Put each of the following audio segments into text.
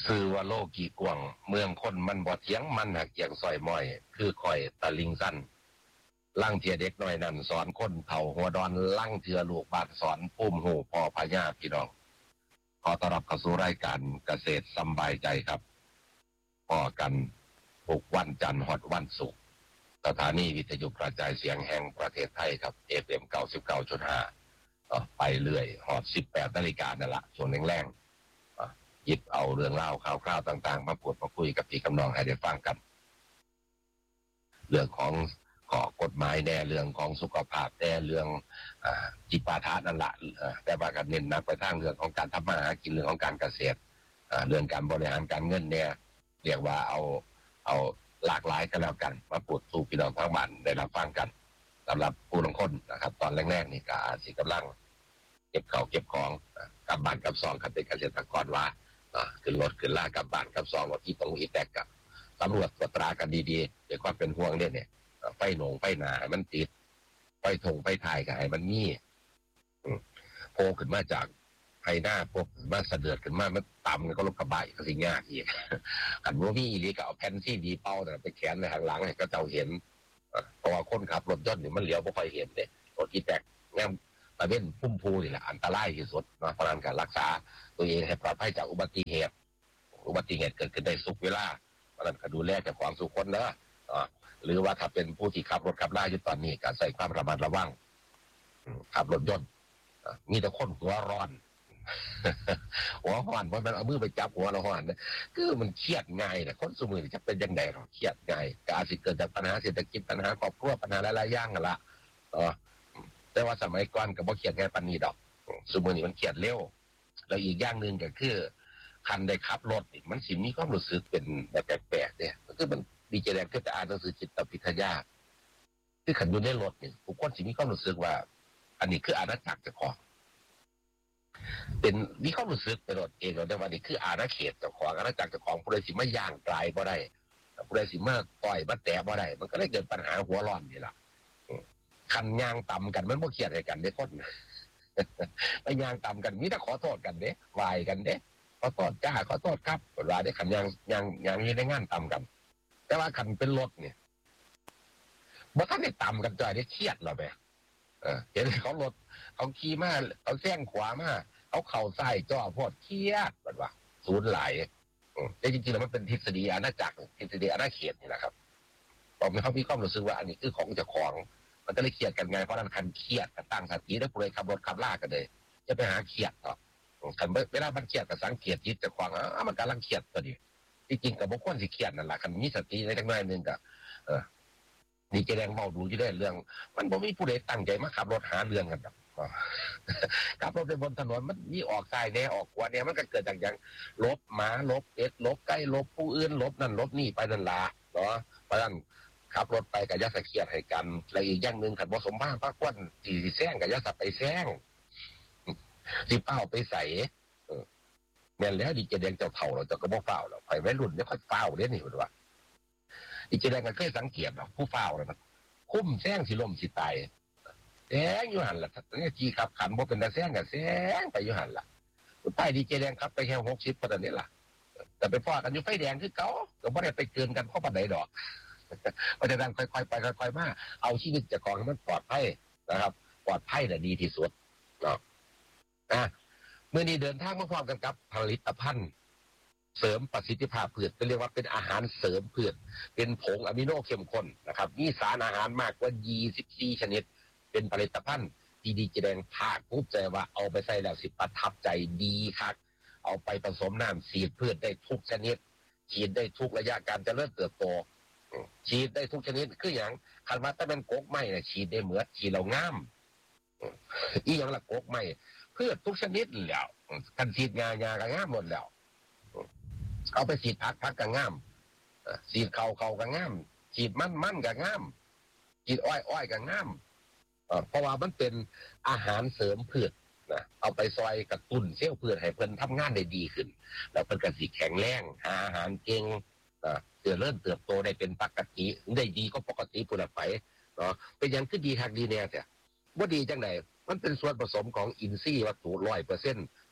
ซื้อว่าโลกีกวางเมืองคนมันบ่เถียงมันหักเกียงซอยม้อยคือข่อยตะลิงสั้นลั่งเทียเด็กน้อยนั่นสอนคนเฒ่าหัวดอนลั่งเทือลูกบาดสอนปุ้มหูพอพญาพี่น้องขอต้อนรับเข้าสู่รายการเกษตรสบายใจครับพอกันทุกวันจันทร์ฮอดวันศุกร์สถานีวิทยุกระจายเสียงแห่งประเทศไทยครับ FM 99.5ไปเรื่อยฮอด 18 นาฬิกานั่นละช่วงแรงหยิบเอาเรื่องเล่าข่าวคราวต่างๆมาพูดมาคุยกับพี่กำนองให้ได้ฟังกันเรื่องของข้อกฎหมายแน่เรื่องของสุขภาพแน่เรื่องจิปาถะนั่นละแต่ว่าก็เน้นหนักไปทางเรื่องของการทำมาหากินเรื่องของการเกษตรเรื่องการบริหารการเงินเนี่ยเรียกว่าเอาหลากหลายกันแล้วกันมาพูดสู่พี่น้องทางบ้านได้รับฟังกันสำหรับผู้ลงคนนะครับตอนแรกๆนี่ก็สิกำลังเก็บเก็บของกลับบ้านกับซองคันเป็นเกษตรกรว่าขึ้นรถขึ้นลากลับบ้านกับซองรถที่ตรงอีแตกกับตำรวจตรากันดีๆด้วยความเป็นห่วงเนี่ยไฟหนงไฟหนาให้มันติดไฟทงไฟถ่ายก็ให้มันมีโผล่ขึ้นมาจากไฟหน้าพวกมาเสดือดขึ้นมามันต่ำก็รถกระบะก็สิยากอีกกันว่ามีอีหลีก็เอาแผ่นที่ดีเป้าแต่ไปแขวนในข้างหลังให้ก็เจ้าเห็นเพราะว่าคนขับรถยนต์นี่มันเหลียวไม่ค่อยเห็นเนี่ยรถอีแตกแง่ประเด็นพุ่มพูนี่แหละอันตรายที่สุดนะเพราะนั้นการรักษาตัวเองให้ปลอดภัยจากอุบัติเหตุเกิดขึ้นได้ทุกเวลาเพราะนั้นก็ดูแลแต่ความสุขคนนะหรือว่าถ้าเป็นผู้ที่ขับรถขับลาอยู่ตอนนี้การใส่ความระมัดระวังขับรถยนต์มีแต่คนหัวร้อนหัวร้อนเพราะมันเอามือไปจับหัวเราร้อนคือมันเครียดง่ายนะคนสมัยนี้จะเป็นยังไงหรอเครียดง่ายก็อาจจะเกิดจากปัญหาเศรษฐกิจปัญหาครอบครัวปัญหาหลายๆอย่างกันละแต่ว่าสมัยก่อนก็บ่เครียดง่ายปานนี้ดอกสมัยนี้มันเครียดเร็วแล้วอีกอย่างนึงก็คือคันได้ขับรถมันสิมีความรู้สึกเป็นแบบแปลกๆเนี่ยคือมันดีเจแดงก็จะอ่านหนังสือจิตวิทยาคือขันอยู่ในรถเนี่ยทุกคนสิมีความรู้สึกว่าอันนี้คืออาณาจักรเจ้าของเป็นมีความรู้สึกเป็นรถเองเราได้ว่านี่คืออาณาเขตเจ้าของอาณาจักรเจ้าของผู้ใดสิมาย่างไกลบ่ได้ผู้ใดสิมาต่อยมาแตะบ่ได้มันก็เลยเกิดปัญหาหัวร้อนนี่แหละคันย่างต่ำกันมันบ่เครียดให้กันได้คนไปย่างต่ำกันมีแต่ขอโทษกันเด้วายกันเด้ขอโทษจ้าขอโทษครับเวลาได้คันย่างนี้ได้งานต่ำกันแต่ว่าคันเป็นรถเนี่ยบ่ทันได้ต่ำกันจ่อยได้เครียดหรอแม่เห็นเขารถเขาขี่มาเขาแซงขวามาเขาเข่าใส่จ่อพอดเครียดแบบว่าศูนย์หลายแต่จริงๆแล้วมันเป็นทฤษฎีอาณาจักรทฤษฎีอาณาเขตนี่แหละครับตอนนี้เขามีความรู้สึกว่าอันนี้คือของเจ้าของมันก็เลยเครียดกันไงเพราะนั้นคันเครียดก็ตั้งสติแล้วผู้ใดขับรถขับลากกันเลยจะไปหาเครียดต่อคันเวลามันเครียดก็สังเกตจิตเจ้าของมันกำลังเครียดตัวนี้จริงๆกับบุคคลที่เครียดนั่นแหละคันมีสติในจังหวะนึงก็นี่แสดงเมาดูอยู่ได้เรื่องมันบ่มีผู้ใดตั้งใจมาขับรถหาเรื่องกันครับขับรถไปบนถนนมันมีออกซ้ายแน่ออกขวาแน่มันก็เกิดจากอย่างลบหมาลบเอ็ดลบใกล้ลบผู้อื่นลบนั่นลบนี่ไปนั่นละเนาะเพราะฉะนั้นขับรถไปกับยาสะเครียดให้กันและอีกอย่างนึงขันบ่สมบ้างพักวันสีแซงกับยาสะไปแซงสิเป้าไปใส่แม่นแล้วดีเจแดงเจ้าเถ่าเราจะก็บ่เฝ้าแล้วไปไว้รุ่นเนี่ยค่อยเฝ้าเด้นี่ว่าดีเจแดงก็เคยสังเกตว่าผู้เฝ้าเลยมันคุ้มแซงสิลมสิตายแซงอยู่หันล่ะเนี่ยจีขับขันบ่เป็นตาแซงกับแซงไปอยู่หันล่ะใต้ดีเจแดงขับไปแค่60ปานนี้ล่ะแต่ไปฟาดกันอยู่ไฟแดงคือเก่าก็บ่ได้ไปเกินกันเพราะปานใดดอกเพราะฉะนั้นค่อยๆไปค่อยๆมาเอาชีวิตเจ้าของให้มันปลอดภัยนะครับปลอดภัยน่ะดีที่สุดเนาะเมื่อนี้เดินทางมาพร้อมกันกับผลิตภัณฑ์เสริมประสิทธิภาพพืชเรียกว่าเป็นอาหารเสริมพืชเป็นผงอะมิโนเข้มข้นนะครับมีสารอาหารมากกว่า24ชนิดเป็นผลิตภัณฑ์ที่ดีเจแดงภาคภูมิใจว่าเอาไปใส่แล้วสิประทับใจดีครับเอาไปผสมน้ำสีดพืชได้ทุกชนิดฉีดได้ทุกระยะการเจริญเติบโตฉีดได้ทุกชนิดคืออย่างคันว่าถ้าเป็นกกไม้เนี่ยฉีดได้เหมือนฉีดเราง่ามอีอย่างละกกไม้พืชทุกชนิดแล้วกันฉีดงาก็ง่ามหมดแล้วเอาไปฉีดผักก็ง่ามฉีดเขาก็ง่ามฉีดมันก็ง่ามฉีดอ้อยก็ง่ามเพราะว่ามันเป็นอาหารเสริมพืชนะเอาไปซอยกระตุ้นเซลล์พืชให้เพิ่นทำงานได้ดีขึ้นแล้วเพิ่นก็สิแข็งแรงหาอาหารเก่งเริ่มเติบโตได้เป็นปกติได้ดีก็ปกติผู้ละไปเนาะเป็นอย่างคือดีทางดีแน่แต่ว่าดีจังไหนมันเป็นส่วนผสมของอินทรีย์วัตถุ 100%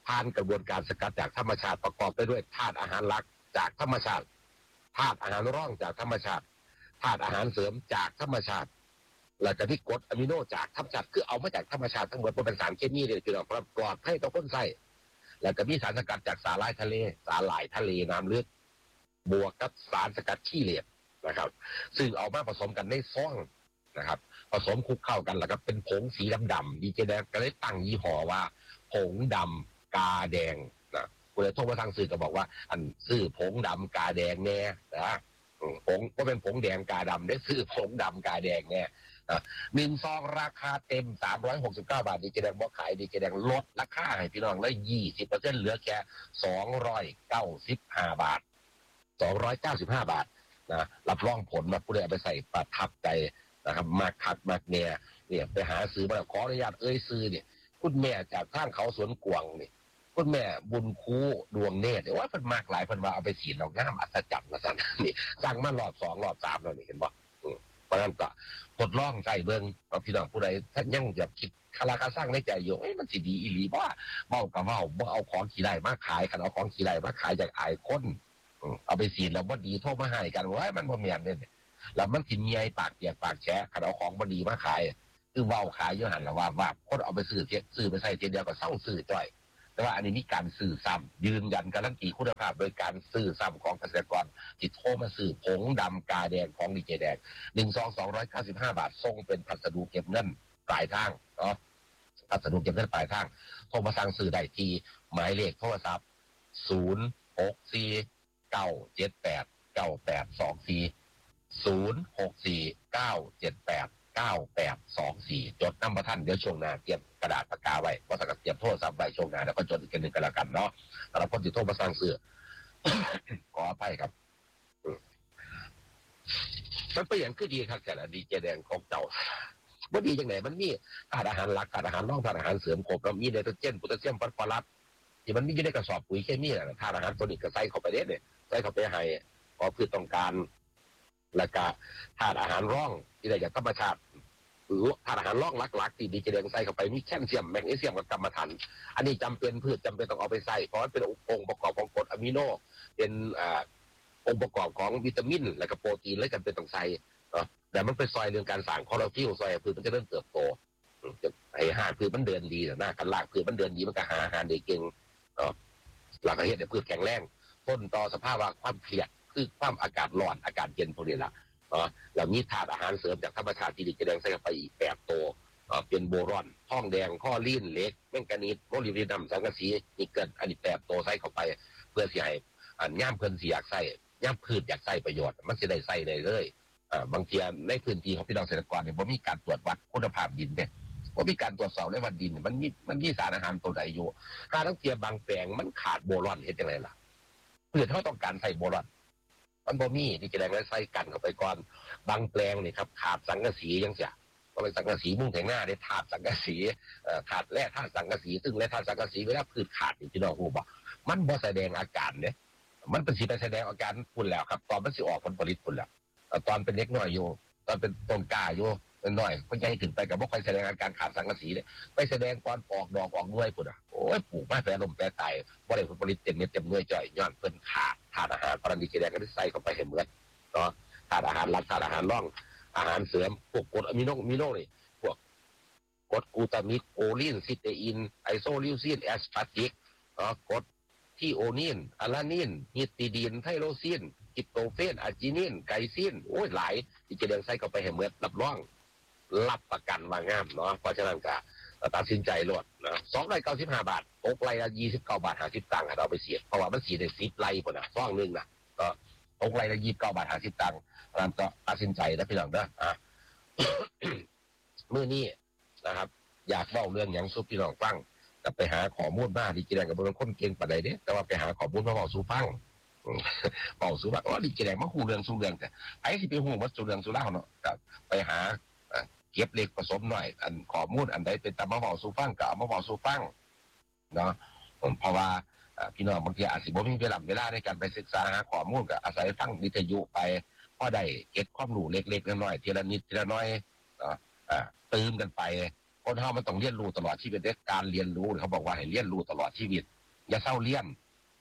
ผ่านกระบวนการสกัดจากธรรมชาติประกอบไปด้วยธาตุอาหารหลักจากธรรมชาติธาตุอาหารร่องจากธรรมชาติธาตุอาหารเสริมจากธรรมชาติแล้วก็ที่กรดอะมิโนจากธรรมชาติคือเอามาจากธรรมชาติทั้งหมดเป็นสารเคมีเลยคือเราปลอดภัยต่อคนใช้แล้วก็มีสารสกัดจากสาหร่ายทะเลน้ำลึกบวกกับสารสกัดขี้เหล็กนะครับซึ่งเอามาผสมกันในซองนะครับผสมคลุกเข้ากันแล้วก็เป็นผงสีดำดีเจแดงก็เลยตั้งยี่ห้อว่าผงดำกาแดงนะคุณเลยโทรมาทางสื่อก็บอกว่าอันซื้อผงดำกาแดงแน่นะผงก็เป็นผงแดงกาดำได้ซื้อผงดำกาแดงแน่1 ซองราคาเต็ม369 บาทดีเจแดงบอกขายดีเจแดงลดราคาให้พี่น้องเลย 20% เหลือแค่295 บาทนะรับรองผลมาผู้ใดเอาไปใส่ประทับใจนะครับมากคักมากเนี่ยไปหาซื้อมาขออนุญาตซื้อเนี่ยคุณแม่จากข้างเขาสวนกวางนี่คุณแม่บุญคูดวงเนตรว่าเพิ่นมากหลายเพิ่นว่าเอาไปฉีดเราง่ามอัศจรรย์มาสั่นนี่สั่งมารอบ2รอบ3แล้วนี่เห็นบ่เพราะฉะนั้นก็ทดลองใส่เบิ่งเอาพี่น้องผู้ใดถ้ายังจะคิดคาราคาสร้างในใจอยู่มันสิดีอีหลีบ่เว้ากับเว้าบ่เอาของขี้ไร่มาขายคันเอาของขี้ไร่มาขายจากอายคนเอาไปฉีดแล้วบ่ดีโทรมาให้กันว่ามันบ่แม่นเด้แล้วมันสิเมียปากเปียกปากแฉะคันเอาของบ่ดีมาขายคือเว้าขายอยู่หั่นล่ะว่าคนเอาไปซื้อไปใส่ทีเดียวก็เซาซื้อจ้อยแต่ว่าอันนี้มีการซื้อซ้ำยืนยันการันตีคุณภาพโดยการซื้อซ้ำของเกษตรกรที่โทรมาซื้อผงดำกาแดงของดีเจแดง1 ซอง 295 บาทส่งเป็นพัสดุเก็บเงินปลายทางเนาะพัสดุเก็บเงินปลายทางโทรมาสั่งซื้อได้ที่หมายเลขโทรศัพท์0649789824จดนำมาท่านเดี๋ยวช่วงหน้าเตรียมกระดาษปากกาไว้ว่าสักเตรียมโทรศัพท์ไว้ช่วงหน้าแล้วก็จดอีกนึงกันแล้วกันเนาะสำหรับคนที่โทรมาสั่งซื้อ ขออภัยครับมันเป็นอย่างคือดีครับแต่ละดีเจแดงของเจ้าว่าดีจังไหนมันมีธาตุอาหารหลักธาตุอาหารรองธาตุอาหารเสริมครบแล้วมีไนโตรเจนโพแทสเซียมฟอสฟอรัสที่มันมีอยู่ในกระสอบปุ๋ยเคมีน่ะธาตุอาหารตัวนี้ก็ใส่เข้าไปเนี่ยใส่เข้าไปให้พอพืชต้องการแล้วก็ธาตุอาหารร่องที่ได้จากธรรมชาติหรือธาตุอาหารร่องหลักๆที่ดีเจแดงใส่เข้าไปมีแคลเซียมแมกนีเซียมกับกรรมฐานอันนี้จำเป็นพืชจำเป็นต้องเอาไปใส่เพราะมันเป็นองค์ประกอบของกรดอะมิโนเป็นองค์ประกอบของวิตามินและก็โปรตีนและจำเป็นต้องใส่แต่มันเป็นซอยเรื่องการสร้างคลอโรฟิลล์ซอยพืชมันจะเริ่มเติบโตไอ้หาพืชมันเดินดีนะกันลากพืชมันเดินดีมันก็หาอาหารได้เก่งหลักเหตุเนี่ยพืชแข็งแรงทนต่อสภาพความเครียดคือความอากาศร้อนอากาศเย็นพวกนี้ละแล้วมีธาตุอาหารเสริมจากธรรมชาติที่ดีจะแดงใส่เข้าไปอีก8 ตัวเป็นโบรอนทองแดงข้อลีนเหล็กแมงกานีสโมลิบดีนัมสังกะสีนิกเกิลอันนี้8 ตัวใส่เข้าไปเพื่อสิให้ย่ามเพิ่นสิอยากใส่ย่ามพืชอยากใส่ประโยชน์มันสิได้ใส่ได้เลยบางทีในพื้นที่ของพี่น้องเกษตรกรเนี่ยบ่มีการตรวจวัดคุณภาพดินเนี่ยบ่มีการตรวจสอบเลยว่าดินมันมีสารอาหารตัวใดอยู่ถ้าทั้งเทียบางแปลงมันขาดโบรอนเฮ็ดจังได๋ล่ะเพื่อเขาต้องการใส่โบรอนมันบ่มีที่จะได้ใส่กันเข้าไปก่อนบางแปลงนี่ครับขาดสังกะสีจังซี่ก็เป็นสังกะสีมุ้งแถงหน้าได้ธาตุสังกะสีขาดแร่ธาตุสังกะสีซึ่งแร่ธาตุสังกะสีเวลาพืชขาดนี่พี่น้องฮู้บ่มันบ่แสดงอาการเด้มันเป็นสิไปแสดงอาการพุ่นแล้วครับตอนมันสิออกผลผลิตพุ่นแล้วตอนเป็นเด็กน้อยอยู่ตอนเป็นต้นกล้าอยู่น้อยก็ใหญ่ขึ้นไปก็บ่ค่อยแสดงอาการขาดสังกะสีเด้ไปแสดงตอนออกดอกออกหน่วยพุ่นโอ้ยปลูกมาแปรลมแปรตายบ่ได้ผลผลิตเต็มเม็ดเต็มหน่วยจ่อยย้อนเพิ่นขาดธาตุอาหารปรณิกแดงก็ได้ใส่เข้าไปให้หมดเนาะธาตุอาหารหลักธาตุอาหารรองอาหารเสริมพวกกรดอะมิโนนี่พวกกรดกลูตามิกโอลินซิสเตอินไอโซลิวซินแอสพาร์ติกกรดที่โอนินอะลานินฮิสติดีนไทโรซินกิโตเฟนอะจินินไกซินโอ้ยหลายที่จะเดินใส่เข้าไปให้หมดรับรองรับประกันว่างามเนาะเพราะฉะนั้นก็ตัดสินใจโลดนะ295 บาทตกไร่ละ29 บาท50 ตังค์เราไปเสียเพราะว่ามันสีได้10 ไร่พุ่นน่ะซองนึงน่ะก็ตกไร่ละ29 บาท50 ตังค์นั้นก็ตัดสินใจนะพี่น้องเด้อมื้อนี้นะครับอยากเล่าเรื่องหยังสู่พี่น้องฟังก็ไปหาข้อมูลมาดีเจแดงก็บ่เป็นคนเก่งปานใดเด้แต่ว่าไปหาข้อมูลมาเว้าสู่ฟังเว้าสู่ว่าดีเจแดงมาฮู้เรื่องสู่เรื่องแต่ไผสิไปฮู้ว่าสู่เรื่องสู่ราวเนาะก็ไปหาเก็บเล็กผสมหน่อยอันข้อมูลอันใดเป็นตามมาเว้าสู่ฟังก็เอามาเว้าสู่ฟังเนาะเพราะว่าพี่น้องบางทีอาจสิบ่มีเวลาในการไปศึกษาหาข้อมูลก็อาศัยฟังวิทยุไปพอได้เก็บความรู้เล็กๆน้อยๆทีละนิดทีละน้อยเนาะตื่นกันไปคนเฮามันต้องเรียนรู้ตลอดชีวิตเด็กการเรียนรู้เขาบอกว่าให้เรียนรู้ตลอดชีวิตอย่าเศร้าเรียน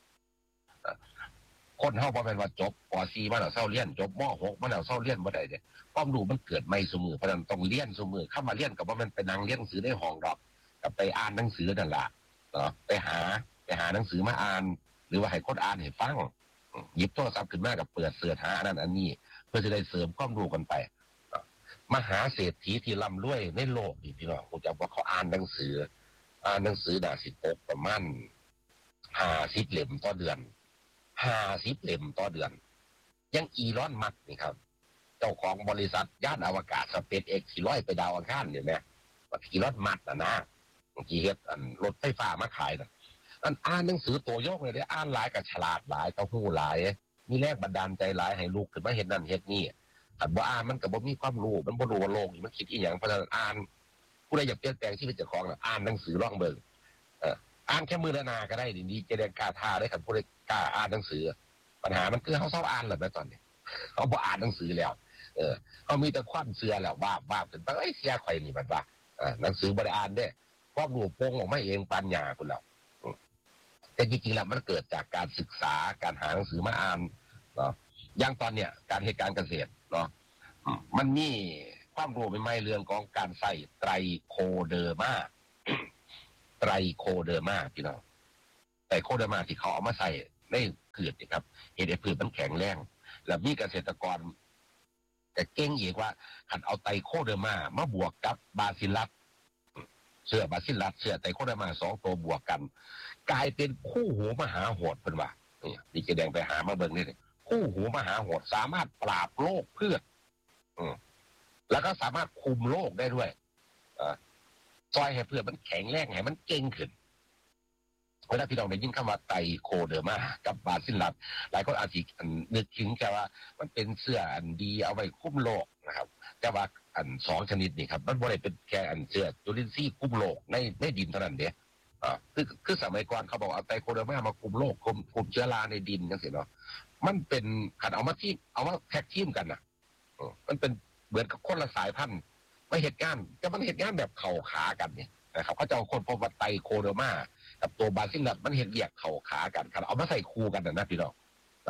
คนเฮาบ่แม่นว่าจบป .4 มาแล้วเศร้าเรียนจบม .6 มาแล้วเศร้าเรียนบ่ได้เด้ความรู้มันเกิดใหม่เสมอเพราะฉะนั้นต้องเรียนเสมอเข้ามาเรียนก็บ่แม่นไปนั่งเรียนหนังสือในห้องดอกก็ไปอ่านหนังสือนั่นล่ะเนาะไปหาหนังสือมาอ่านหรือว่าให้คนอ่านให้ฟังหยิบโทรศัพท์ขึ้นมาก็เปิดเสิร์ชหาอันนั้นอันนี้เพื่อจะได้เสริมความรู้กันไปมหาเศรษฐีที่ร่ำรวยในโลกนี่พี่น้องผมจะบอกเขาอ่านหนังสือน่าสิตกประมาณ50 เล่มต่อเดือน50 เล่มต่อเดือนยังอีลอนมัสก์นี่ครับเจ้าของบริษัทยานอวกาศสเปซเอ็กซ์ที่ลอยไปดาวอังคารเนี่ยนะอีลอนมัสก์นะที่เฮ็ดรถไฟฟ้ามาขายน่ะอ่านหนังสือตัวโยกเลยได้อ่านหลายกับฉลาดหลายกับหู้หลายมีแรงบันดาลใจหลายให้ลูกขึ้นมาเฮ็ดนั่นเฮ็ดนี่คันบ่อ่านมันก็บ่มีความรู้มันบ่รู้ว่าโลกนี่มันคิดอีหยังเพราะฉะนั้นอ่านผู้ใดอยากเปลี่ยนแปลงชีวิตเจ้าของอ่านหนังสือลองเบิ่งอ่านแค่มื้อละหน้าก็ได้ดีๆจะได้กล้าท้าได้คันผู้ใดกล้าอ่านหนังสือปัญหามันคือเฮาเซาอ่านแล้วตอนนี้เขาบ่อ่านหนังสือแล้วเขามีแต่ความเชื่อแล้วว่าขึ้นไปเสียข่อยนี่มันว่าหนังสือบ่ได้อ่านเด้ความรู้โป่งออกมาเองปัญญาพุ่นแล้วแต่จริงๆแล้วมันเกิดจากการศึกษาการหาหนังสือมาอ่านเนาะอย่างตอนเนี้ยการเหตุการณ์เกษตรเนาะมันมีความรู้ใหม่ๆเรื่องของการใส่ไตรโคเดอร์มาไตรโคเดอร์มาพี่น้องไตรโคเดอร์มาที่เขาเอามาใส่ในพืชนี่ครับเห็ดให้พืชมันแข็งแรงแล้วมีเกษตรกรแต่เก่งอีกว่าคันเอาไตรโคเดอร์มาบวกกับบาซิลัสเชื้อบาซิลัสเชื้อไตรโคเดอร์มา2 ตัวบวกกันกลายเป็นคู่หูมหาโหดเป็นว่านี่จะแดงไปหามาเบิ่งนี่คู่หูมหาโหดสามารถปราบโรคพืชแล้วก็สามารถคุมโรคได้ด้วยซอยให้พืชมันแข็งแรงให้มันเก่งขึ้นเวลาพี่น้องได้ยินคำว่าไตรโคเดอร์มากับบาซิลัสหลายคนอาจจะนึกถึงแค่ว่ามันเป็นเสื้ออันดีเอาไว้คุมโรคนะครับแต่ว่า2 ชนิดนี่ครับมันบ่ได้เป็นแค่เสื้อจุลินทรีย์คุมโรคในดินเท่านั้นเด้คือสมัยก่อนเขาบอกเอาไตรโคเดอร์มาคุมโรคคุมเชื้อราในดินจังซี่เนาะมันเป็นขันเอามาแท็กทีมกันน่ะมันเป็นเหมือนกับคนละสายพันธุ์ไม่เหตุการณ์แต่มันเหตุการณ์แบบเข่าขากันเนี่ยนะครับเขาจะเอาคนพบว่าไตรโคเดอร์มากับตัวบาซิลัสมันเห็นเรียกเข่าขากันครับเอามาใส่คู่กันนะพี่น้อง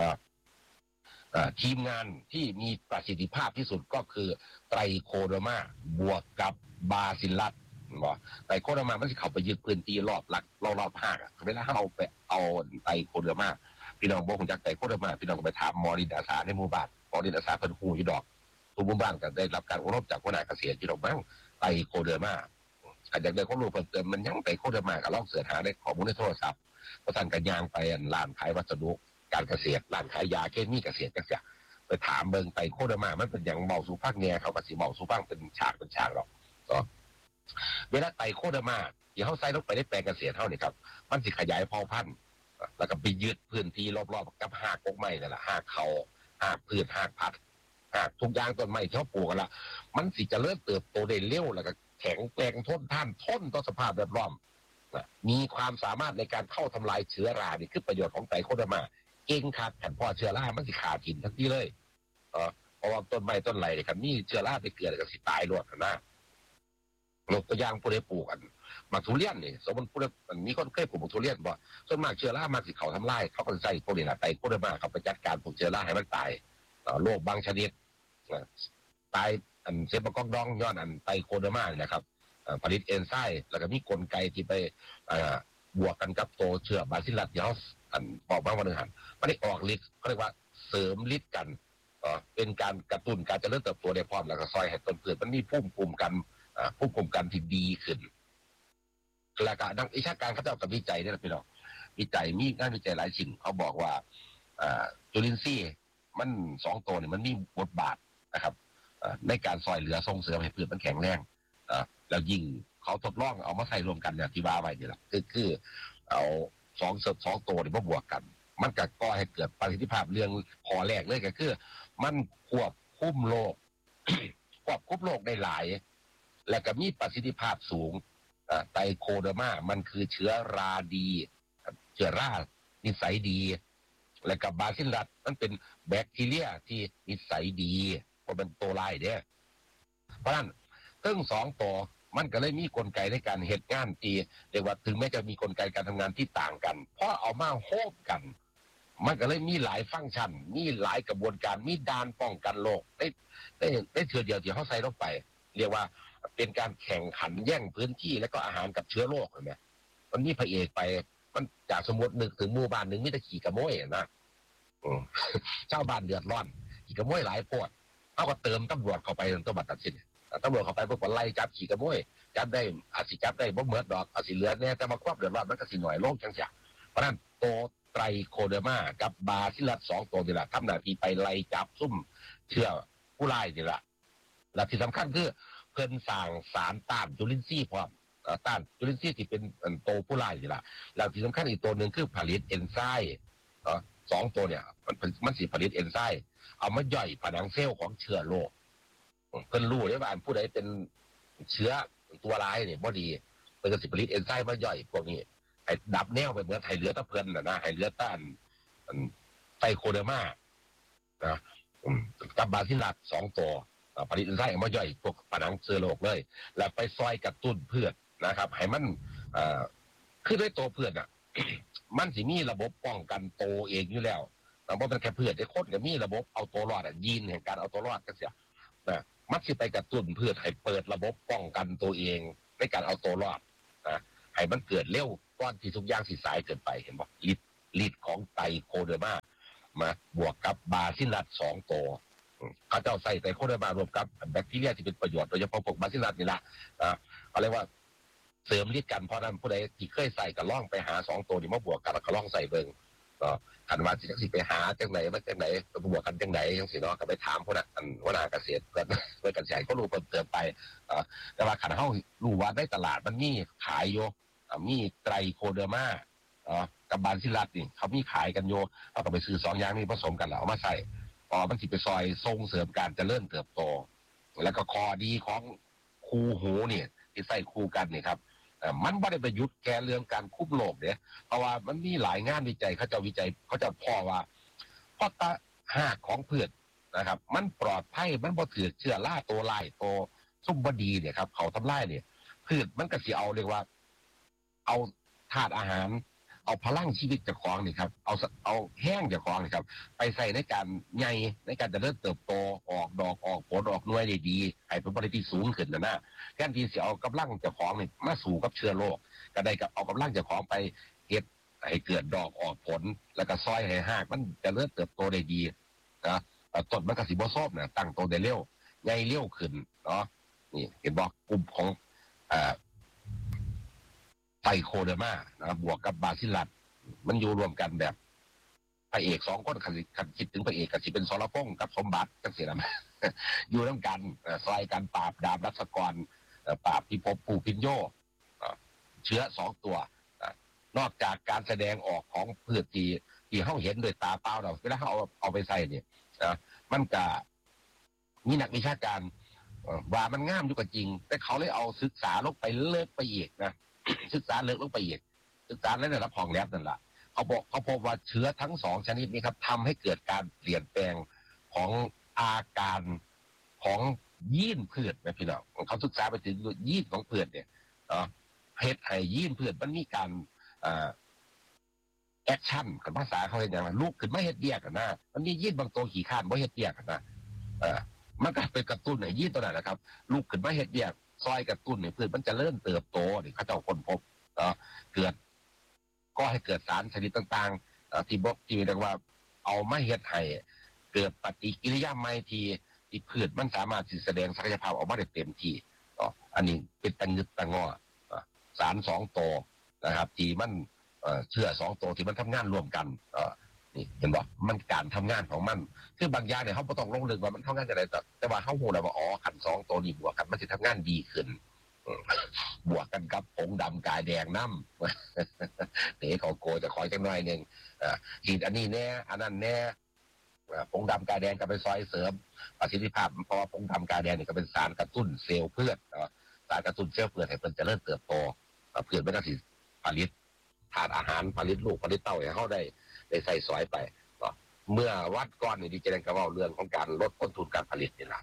ทีมงานที่มีประสิทธิภาพที่สุดก็คือไตรโคเดอร์มาบวกกับบาซิลัสไตรโคเดอร์มามันจะเข้าไปยึดพื้นที่รอบภาคเวลาเอาไปเอาไตรโคเดอร์มาพี่น้องบอกผมจากไตรโคเดอร์มาพี่น้องไปถามมอรินอาสาในหมู่บ้านมอรินอาสาเป็นหูอยู่ดอกทุกหมู่บ้านก็ได้รับการอบรมจากหัวหน้าเกษตรที่เราบ้างไตรโคเดอร์มาอาจจะได้ข้อมูลเพิ่มเติมมันยังไตรโคเดอร์มากับลองเสิร์ชหาได้ข้อมูลในโทรศัพท์ประสานกันยางไปร้านขายวัสดุการเกษตรร้านขายยาเคมีเกษตรจังซี่ไปถามเบิ่งไตรโคเดอร์มามันเป็นอย่างเบาสูฟังเนี่ยเขาก็สิเบาสูฟังเป็นฉากหรอกเวลาไตรโคเดอร์มาที่เขาใส่ลงไปในแปลงเกษตรเท่านี่ครับมันสิขยายเผ่าพันธุ์แล้วก็ไปยึดพื้นที่รอบๆกับหากกไม้นั่นแหละหากเขาหากพืชหากผักหากทุกอย่างต้นไม้ที่เขาปลูกกันละมันสิจะเริ่มเติบโตได้เร็วแล้วก็แข็งแกร่งทนต่อสภาพแวดล้อมมีความสามารถในการเข้าทำลายเชื้อรานี่คือประโยชน์ของไตรโคเดอร์มาเก่งคักแผ่นพ่อเชื้อรามันสิขาดหินทั้งที่เลยเพราะว่าต้นไม้ต้นไรเนี่ยครับนี่เชื้อราไปเกิดกับสิตายรวดนะยกตัวอย่างผู้ใดปลูกกันหมากทุเรียนนี่สมมติผู้ใดมีคนเคยปลูกหมากทุเรียนบ่ส่วนมากเชื้อรามาสิเขาทำลายเขาก็ใส่พวกนี้แหละไตรโคเดอร์มาเขาไปจัดการพวกเชื้อราให้มันตายโรคบางชนิดตายเซปกอกดองย้อนไตรโคเดอร์มานะครับผลิตเอนไซม์แล้วก็มีกลไกที่ไปบวกกันกับตัวเชื้อบาซิลัสยอสบอกบ้างวันหนึ่งหันมันได้ออกฤทธิ์เขาเรียกว่าเสริมฤทธิ์กันเป็นการกระตุ้นการเจริญเติบโตได้พร้อมแล้วก็ซอยให้ต้นพืชมันมีภูมิคุ้มกันที่ดีขึ้นแล้วก็นักวิชาการเขาจะเอากับวิจัยนี่แหละพี่น้องวิจัยมีงานวิจัยหลายชิ้นเขาบอกว่าจุลินทรีย์มัน2 ตัวเนี่ยมันมีบทบาทนะครับในการซอยเหลือส่งเสริมให้พืชมันแข็งแรงแล้วยิ่งเขาทดลองเอามาใส่รวมกันเนี่ยที่ว่าไว้นี่แหละคือเอา2 ตัวนี่มาบวกกันมันก็ก่อให้เกิดประสิทธิภาพเรื่องข้อแรกเลยก็คือมันควบคุมโรค ควบคุมโรคได้หลายและก็มีประสิทธิภาพสูงไตรโคเดอร์มามันคือเชื้อราดีเชื้อรานิสัยดีและกับบาซิลัสมันเป็นแบคทีเรียที่นิสัยดีเพราะเป็นตัวร้ายเด้เพราะฉะนั้นทั้ง2 ตัวมันก็เลยมีกลไกในการเหตุงานที่เรียกว่าถึงแม้จะมีกลไกการทำงานที่ต่างกันเพราะเอามาโฮบกันมันก็เลยมีหลายฟังก์ชันมีหลายกระบวนการมีด่านป้องกันโรคได้เทื่อเดียวที่เขาใส่ลงไปเรียกว่าเป็นการแข่งขันแย่งพื้นที่และก็อาหารกับเชื้อโรคเห็นไหมมันมีพระเอกไปมันจากสมมตินึกถึงหมู่บ้านหนึ่งมีแต่ขี่กระโมยนะชาวบ้านเดือดร้อนขี่กระโมยหลายพวกเขาก็เติมตำรวจเข้าไปจนตัวบัตรตัดสินตำรวจเข้าไปพวกไล่จับขี่กระโมยจับได้อาจสิจับได้บ่เหมือนดอกอาจสิเหลือแน่แต่มาควบเดือดร้อนมันก็สิหน่อยโลกจังเสียเพราะนั้นโตไตรโคเดอร์มากับบาซิลัส2ตัวนี่แหละทำหน้าที่ไปไล่จับซุ่มเชื้อผู้ร้ายนี่แหละและที่สำคัญคือเพิ่นสร้างสารต้านจุลินทรีย์พร้อมต้านจุลินทรีย์ที่เป็นโตผู้ร้ายนี่แหละแล้วที่สำคัญอีกตัวหนึ่งคือผลิตเอนไซม์2ตัวเนี่ยมันสิผลิตเอนไซม์เอามาย่อยผนังเซลล์ของเชื้อโรคเพิ่นรู้ได้ว่าผู้ใดเป็นเชื้อตัวร้ายเนี่ยบ่ดีเพิ่นก็สิผลิตเอนไซม์มาย่อยพวกนี้ให้ดับแนวไปเหมือนให้เหลือแต่เพิ่นนะให้เหลือต้านไตโคเดอร์มานะกับบาซิลัส2ตัวผลิตเอนไซม์มาย่อยพวกผนังเชื้อโรคเลยแล้วไปซอยกระตุ้นพืชนะครับให้มันคือด้วยตัวพืชอ่ะ มันสิมีระบบป้องกันโตเองอยู่แล้วแต่ว่ามันแค่พืชได้คนก็มีระบบเอาตัวรอดยีนแห่งการเอาตัวรอดก็เสียนะมันสิไปกระตุ้นพืชให้เปิดระบบป้องกันตัวเองในการเอาตัวรอดนะให้มันเกิดเร็วก่อนที่ทุกอย่างสิสายเกินไปเห็นบ่ฤทธิ์ของไตโคเดอร์มามาบวกกับบาซิลัส2ตัวเขาเจ้าใส่ไตโคเดอร์มารวมกับแบคทีเรียที่เป็นประโยชน์โดยเฉพาะพวกบาซิลัสนี่แหละเขาเรียกว่าเสริมฤทธิ์กันเพราะนั้นผู้ใดที่เคยใส่ก็ล่องไปหา2ตัวนี้มาบวกกันแล้วก็ล่องใส่เบิ่งก็คันว่าสิไปหาจังไหนมาจังไหนไปบวกกันจังไหนจังซี่เนาะก็ไปถามผู้นั้นหัวหน้าเกษตรเพื่อกันใหญ่ก็รู้เพิ่มเติมไปแต่ว่าคันเฮารู้ว่าในตลาดมันมีขายอยู่มีไตรโคเดอร์มากับบาซิลัสนี่เขามีขายกันอยู่เอาก็ไปซื้อ2อย่างนี้ผสมกันแล้วเอามาใส่มันสิไปซอยส่งเสริมการเจริญเติบโตแล้วก็คอดีของคูหูเนี่ยที่ใส่คู่กันนี่ครับมันไม่ได้ไปยุดแก้เรื่องการคุมโรคเนี่ยเพราะว่ามันมีหลายงานวิจัยเขาจะวิจัยเขาจะพ่อว่าเพราะตาหากของพืชนะครับมันปลอดภัยมันบ่ถือเชื้อราตัวลายตัวซุ่มบดีเนี่ยครับเขาทำลายเนี่ยพืชมันก็สิเอาเรียกว่าเอาธาตุอาหารเอาพลังชีวิตจากของนี่ครับเอาแห้งจากของนี่ครับไปใส่ในการใหญ่ในการจะเริ่มเติบโตออกดอกออกผลออกหน่วยได้ดีให้ผลผลิตที่สูงขึ้นนะแทนที่จะเอากำลังจากของนี่มาสู่กับเชื้อโรคก็ได้กับเอากำลังจากของไปเฮ็ดให้เกิดดอกออกผลแล้วก็ซอยให้หากมันจะเริ่มเติบโตได้ดีนะต้นมันก็สิบ่ซอบนะตั้งโตได้เร็วใหญ่เร็วขึ้นเนาะนี่เห็นบอกกลุ่มของไตโคเดอร์มานะครับบวกกับบาซิลัสมันอยู่รวมกันแบบพระเอก2คนคันคิดถึงพระเอกก็สิเป็นสรพงษ์กับสมบัติจังซี่นะ อยู่ร่วมกันซอยกันปราบดาบรัศกรปราบพิภพปู่พิญโยเชื้อ2ตัวนอกจากการแสดงออกของพืชที่เฮาเห็นด้วยตาเปล่าเราเวลาเฮาเอาไปใส่เนี่ยมันก็มีนักวิชาการว่ามันงามอยู่ก็จริงแต่เขาเลยเอาศึกษาลงไปเลิกไปอีกนะ ศึกษาเลิกลงไปอีกศึกษาในระดับของแลบนั่นแหละเขาพบว่าเชื้อทั้ง2ชนิดนี้ครับทำให้เกิดการเปลี่ยนแปลงของอาการของยีนพืชนะพี่น้องเขาศึกษาไปถึงยีนของพืชเนี่ยเฮ็ดให้ยีนพืชมันมีการแอคชั่นกับภาษาเขาเรียกอย่างไรลูกขึ้นไม่เฮ็ดเดียกันนะมันมียีนบางตัวขี่ข้านไม่เฮ็ดเดียกันนะมันก็ไปกระตุ้นให้ยีนตัวนั้นนะครับลูกขึ้นไม่เฮ็ดเดียซอยกระตุ้นเนี่ยพืชมันจะเริ่มเติบโตนี่เขาเจ้าคนพบเกิดก็ให้เกิดสารชนิดต่างๆที่เรียกว่าเอามาเฮ็ดให้เกิดปฏิกิริยาใหม่ที่พืชมันสามารถแสดงศักยภาพออกมาได้เต็มที่อันนี้เป็นตังงึดตังงอสาร2ตัวนะครับที่มันเชื้อ2ตัวที่มันทำงานร่วมกันนี่เห็นบ่มันการทำงานของมันคือบางอย่างเนี่ยเขาบ่ต้องลงลึกว่ามันทำงานจะได้แต่ว่าเขาฮู้แล้วว่าขัน2ตัวนี้บวกกันมันสิทำงานดีขึ้นบวกกันกับผงดำกายแดงน้ำเต๋เขาโกจะคอยจังหน่อยนึงฉีดอันนี้แน่อันนั้นแน่ผงดำกายแดงก็ไปซอยเสริมประสิทธิภาพเพราะว่าผงดำกายแดงนี่ก็เป็นสารกระตุ้นเซลล์พืชสารกระตุ้นเซลล์พืชให้เพิ่นเจริญเติบโตพืชมันก็สิผลิตธาตุอาหารผลิตลูกผลิตเต้าให้เขาได้ใส่ซอยไปเมื่อวัดก้อนนี่ดีเจริญกระว่าเรื่องของการลดต้นทุนการผลิตนี่แหละ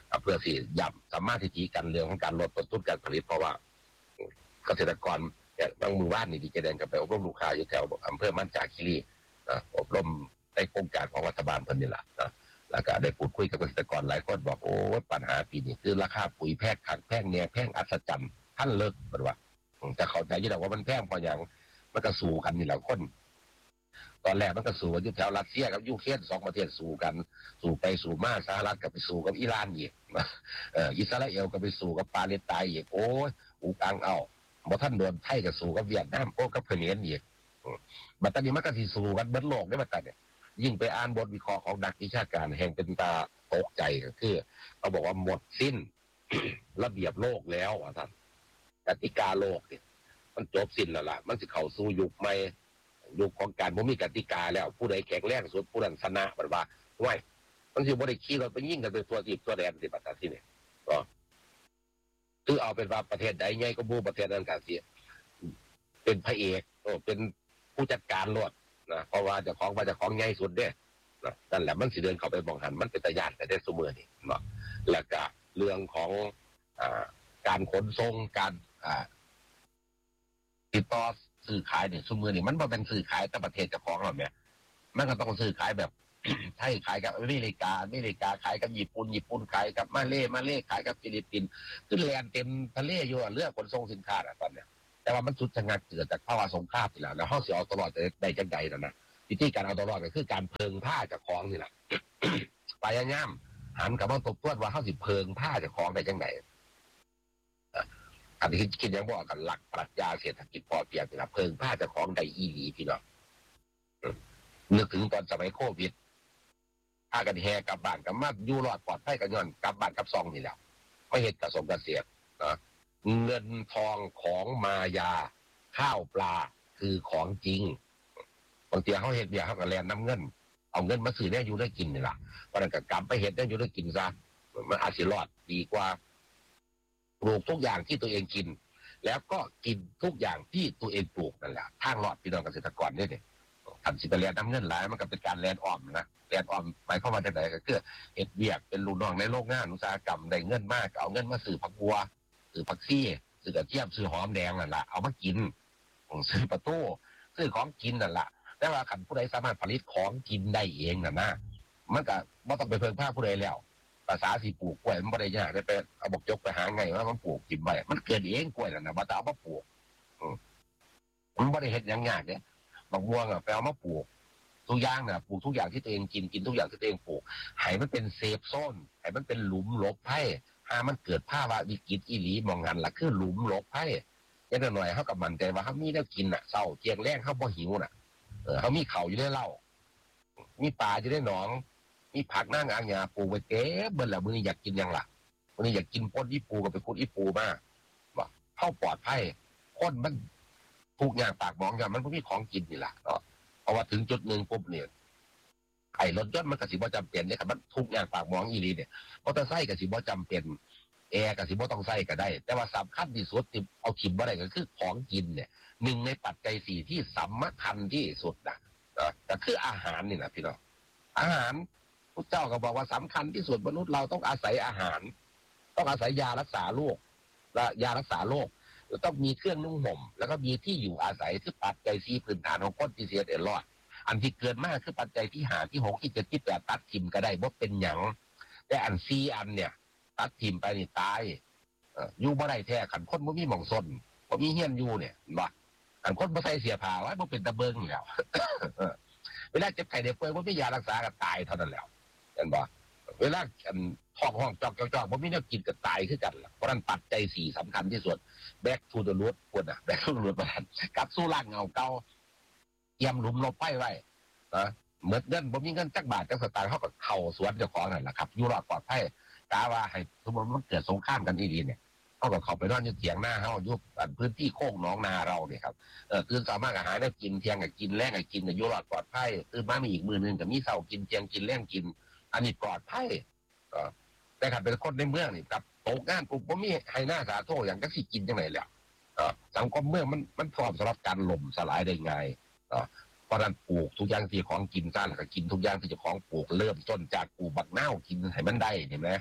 เพื่อที่ย้ำสามารถที่จะกันเรื่องของการลดต้นทุนการผลิตเพราะว่าเกษตรกรบางหมู่บ้านนี่ดีเจแดงกับไปอบรมลูกค้าอยู่แถวอำเภอมันจาคีรีอบรมในโครงการของรัฐบาลเพิ่นนี่แหละแล้วก็ได้พูดคุยกับเกษตรกรหลายคนบอกโอ้ปัญหาปีนี้คือราคาปุ๋ยแพงขัดแพงเนี่ยแพงอัศจรรย์ท่านเลิกเป็นว่าแต่เขาใจอยู่แล้วว่ามันแพงพออย่างมันก็สู้กันนี่แหละคนตอนแรกมันก็สู้กันอยู่แถวรัสเซียกับยูเครน2 ประเทศสู้กันสู้ไปสู้มาสหรัฐก็ไปสู้กับอิหร่านอีกอิสราเอลก็ไปสู้กับปาเลสไตน์อีกโอ้ยอูกังเอาบ่ท่านโดนไทยก็สู้กับเวียดนามโอ้กับเขมรอีกบัดนี้มันก็สิสู้กันเบิดโลกได้บัดนี้ยิ่งไปอ่านบทวิเคราะห์ของนักวิชาการแห่งเป็นตาตกใจก็คือเขาบอกว่าหมดสิ้น ระเบียบโลกแล้วท่านกติกาโลกเนี่ยมันจบสิ้นแล้วล่ะมันสิเข้าสู่ยุคใหม่ยุคของการบ่มีกติกาแล้วผู้ใดแข็งแรงสุดผู้นั้นชนะบัดว่าห้วยมันสิบ่ได้ขี่รถไปยิงกันเป็นตัวทีบตัวแดนสิบัดนี้เนี่ยก็คือเอาเป็นว่าประเทศใดใหญ่ก็บ่ประเทศนั้นก็สิเป็นพระเอกเป็นผู้จัดการรถนะเพราะว่าเจ้าของใหญ่สุดเด้นะนั่นแหละมันสิเดินเข้าไปมองหันมันเป็นตาญาติแต่ได้ซุมื้อนี่เนาะแล้วก็เรื่องของการขนส่งการติดต่อซื้อขายเนี่ยซุมื้อนี่มันบ่เป็นซื้อขายแต่ประเทศเจ้าของหรอกแม่มันก็ต้องซื้อขายแบบ ไทยขายกับอเมริกาขายกับญี่ปุ่นขายกับมาเลขายกับฟิลิปปินส์ขึ้นแลนเต็มทะเลอยู่เรื่องขนส่งสินค้าตอนเนี้ยแต่ว่ามันสุดชะงักเกิดจากภาวะสงครามนี่แหละแล้วเฮาสิเอาตลอดได้จังใดนั่นนะวิธีการเอาตลอดก็คือการเพิงผ้าจากของนี่แหละ พยายามหันกลับมาทบทวนว่าเฮาสิเพิงผ้าจากของได้จังไดอันนี้คิดยังบอกกันหลักปรัชญาเศรษฐกิจพอเพียงนี่ล่ะเพิงผ้าจากของได้อีหลีพี่น้องนึกถึงตอนสมัยโควิดพากันแห่กลับบ้านกับมาอยู่รอดปลอดภัยกันย้อนกลับบ้านกับซองนี่แหละไม่เฮ็ดกระสมกระเสียดนะเงินทองของมายาข้าวปลาคือของจริงบางทีเขาเฮ็ดเบียร์เขาก็แลนน้ำเงินเอาเงินมาซื้อได้อยู่ได้กินนี่ล่ะเพราะนั้นก็กลับไปเฮ็ดได้อยู่ได้กินซะมันอาจสิรอดดีกว่าปลูกทุกอย่างที่ตัวเองกินแล้วก็กินทุกอย่างที่ตัวเองปลูกนั่นแหละทางรอดพี่น้องเกษตรกรเนี่ยทำสิไปแลนน้ำเงินหลายมันก็เป็นการแลนอ้อมนะแลนอ้อมหมายความว่าจังได๋ก็คือเฮ็ดเบียร์เป็นลูกน้องในโรงงานอุตสาหกรรมได้เงินมากเอาเงินมาซื้อผักบัวซื้อผักซี่ซื้อกระเทียมซื้อหอมแดงนั่นล่ะเอามากินซื้อปลาทูซื้อของกินนั่นล่ะแต่ว่าคันผู้ใดสามารถผลิตของกินได้เองน่ะนะมันก็บ่ต้องไปเพิ่งพาผู้ใดแล้วภาษาสิปลูกกล้วยมันบ่ได้ยากได้ไปเอาบกยกไปหาไงว่ามันปลูกกินไว้มันเกิดเองกล้วยนั่นน่ะบ่ต้องเอามาปลูกมันบ่ได้เฮ็ดหยังยากเด้บักม่วงอ่ะไปเอามาปลูกทุกอย่างน่ะปลูกทุกอย่างที่ตัวเองกินทุกอย่างที่ตัวเองปลูกให้มันเป็นเซฟโซนให้มันเป็นหลุมหลบภัยหามันเกิดภาวะวิกฤตอีหลีมองหันล่ะคือหลุมหลบภัยอย่างน้อยเฮาก็มั่นใจว่าเฮามีแนวกินน่ะเช้าเที่ยงแลงเฮาบ่หิวน่ะเขามีเขาอยู่ในเล่ามีปลาอยู่ในหนองมีผักนั่งอ่างหญ้าปลูกไว้เต็มเบิ่นละมื้อนี้อยากกินหยังล่ะมื้อนี้อยากกินป่นอีปูก็ไปขุดอีปูมาว่าเฮาปลอดภัยคนมันทุกอย่างปากหมองอย่างมันบ่มีของกินนี่ล่ะเพราะว่าถึงจุดนึงปุ๊บเนี่ยไอ้รถยนต์มันก็สิบ่จำเป็นเนี่ยครับมันทุกอย่างปากหมองอีหลีเนี่ยมอเตอร์ไซค์ก็สิบ่จำเป็นแอร์ก็สิบ่ต้องใช้ก็ได้แต่ว่าสำคัญที่สุดที่เอาขิมบ่ได้ก็คือของกินเนี่ยหนึ่งในปัจจัย4ที่สำคัญที่สุดนะก็คืออาหารนี่นะพี่น้องอาหารพระเจ้าก็บอกว่าสำคัญที่สุดมนุษย์เราต้องอาศัยอาหารต้องอาศัยยารักษาโรคและยารักษาโรคแล้วต้องมีเครื่องนุ่งห่มแล้วก็มีที่อยู่อาศัยคือปัจจัย4พื้นฐานของคนที่เสียเดือดร้อนอันที่เกินมากคือปัจจัยที่5ที่6ที่7ที่8ตัดทิ่มก็ได้บ่เป็นหยังแต่อัน4อันเนี่ยตัดทิ่มไปนี่ตายอยู่บ่ได้แท้คันคนบ่มีหม่องซนบ่มีเฮียนอยู่เนี่ยบ่อันคนบ่ใส่เสียผ้าไว้บ่เป็นตะเบิงแล้ว เวลาเจ็บไข้ได้ป่วยบ่มียารักษาก็ตายเท่านั้นแล้วเห็นบ่เวลาท้องห้องจอกบ่มีแนวกินก็ตายคือกันล่ะเพราะนั้นปัจจัย4สำคัญที่สุด back to the root พุ่นน่ะ back to the root มันกลับสู่รากเหง้าเก่าเตรียมหลุมหลบภัยไว้นะเหมือนเงินบ่มีเงินจักบาทจักสตางค์เฮาก็เข้าสวนเจ้าของนั่นล่ะครับอยู่รอดปลอดภัยกะว่าให้สมมุติมันเกิดสงครามกันอีหลีเนี่ยเฮาก็เข้าไปนอนอยู่เถียงนาเฮาอยู่พื้นที่โคกหนองนาเราเนี่ยครับตื่นสามารถก็หาได้กินเที่ยงก็กินแลงก็กินอยู่รอดปลอดภัยตื่นมามีอีกมื้อนึงก็มีเช้ากินเที่ยงกินแลงกินอันนี้ปลอดภัยแต่คันเป็นคนในเมืองนี่กับตกงานปุ๊บบ่มีให้หน้าสาโทหยังจักสิกินจังได๋แล้วสังคมเมืองมันพร้อมสำหรับการล่มสลายได้ง่ายเพราะนั้นปลูกทุกอย่างที่ของกินซะแล้วก็กินทุกอย่างที่เจ้าของปลูกเริ่มต้นจากปลูกบักนาวกินให้มันได้เห็นมั้ย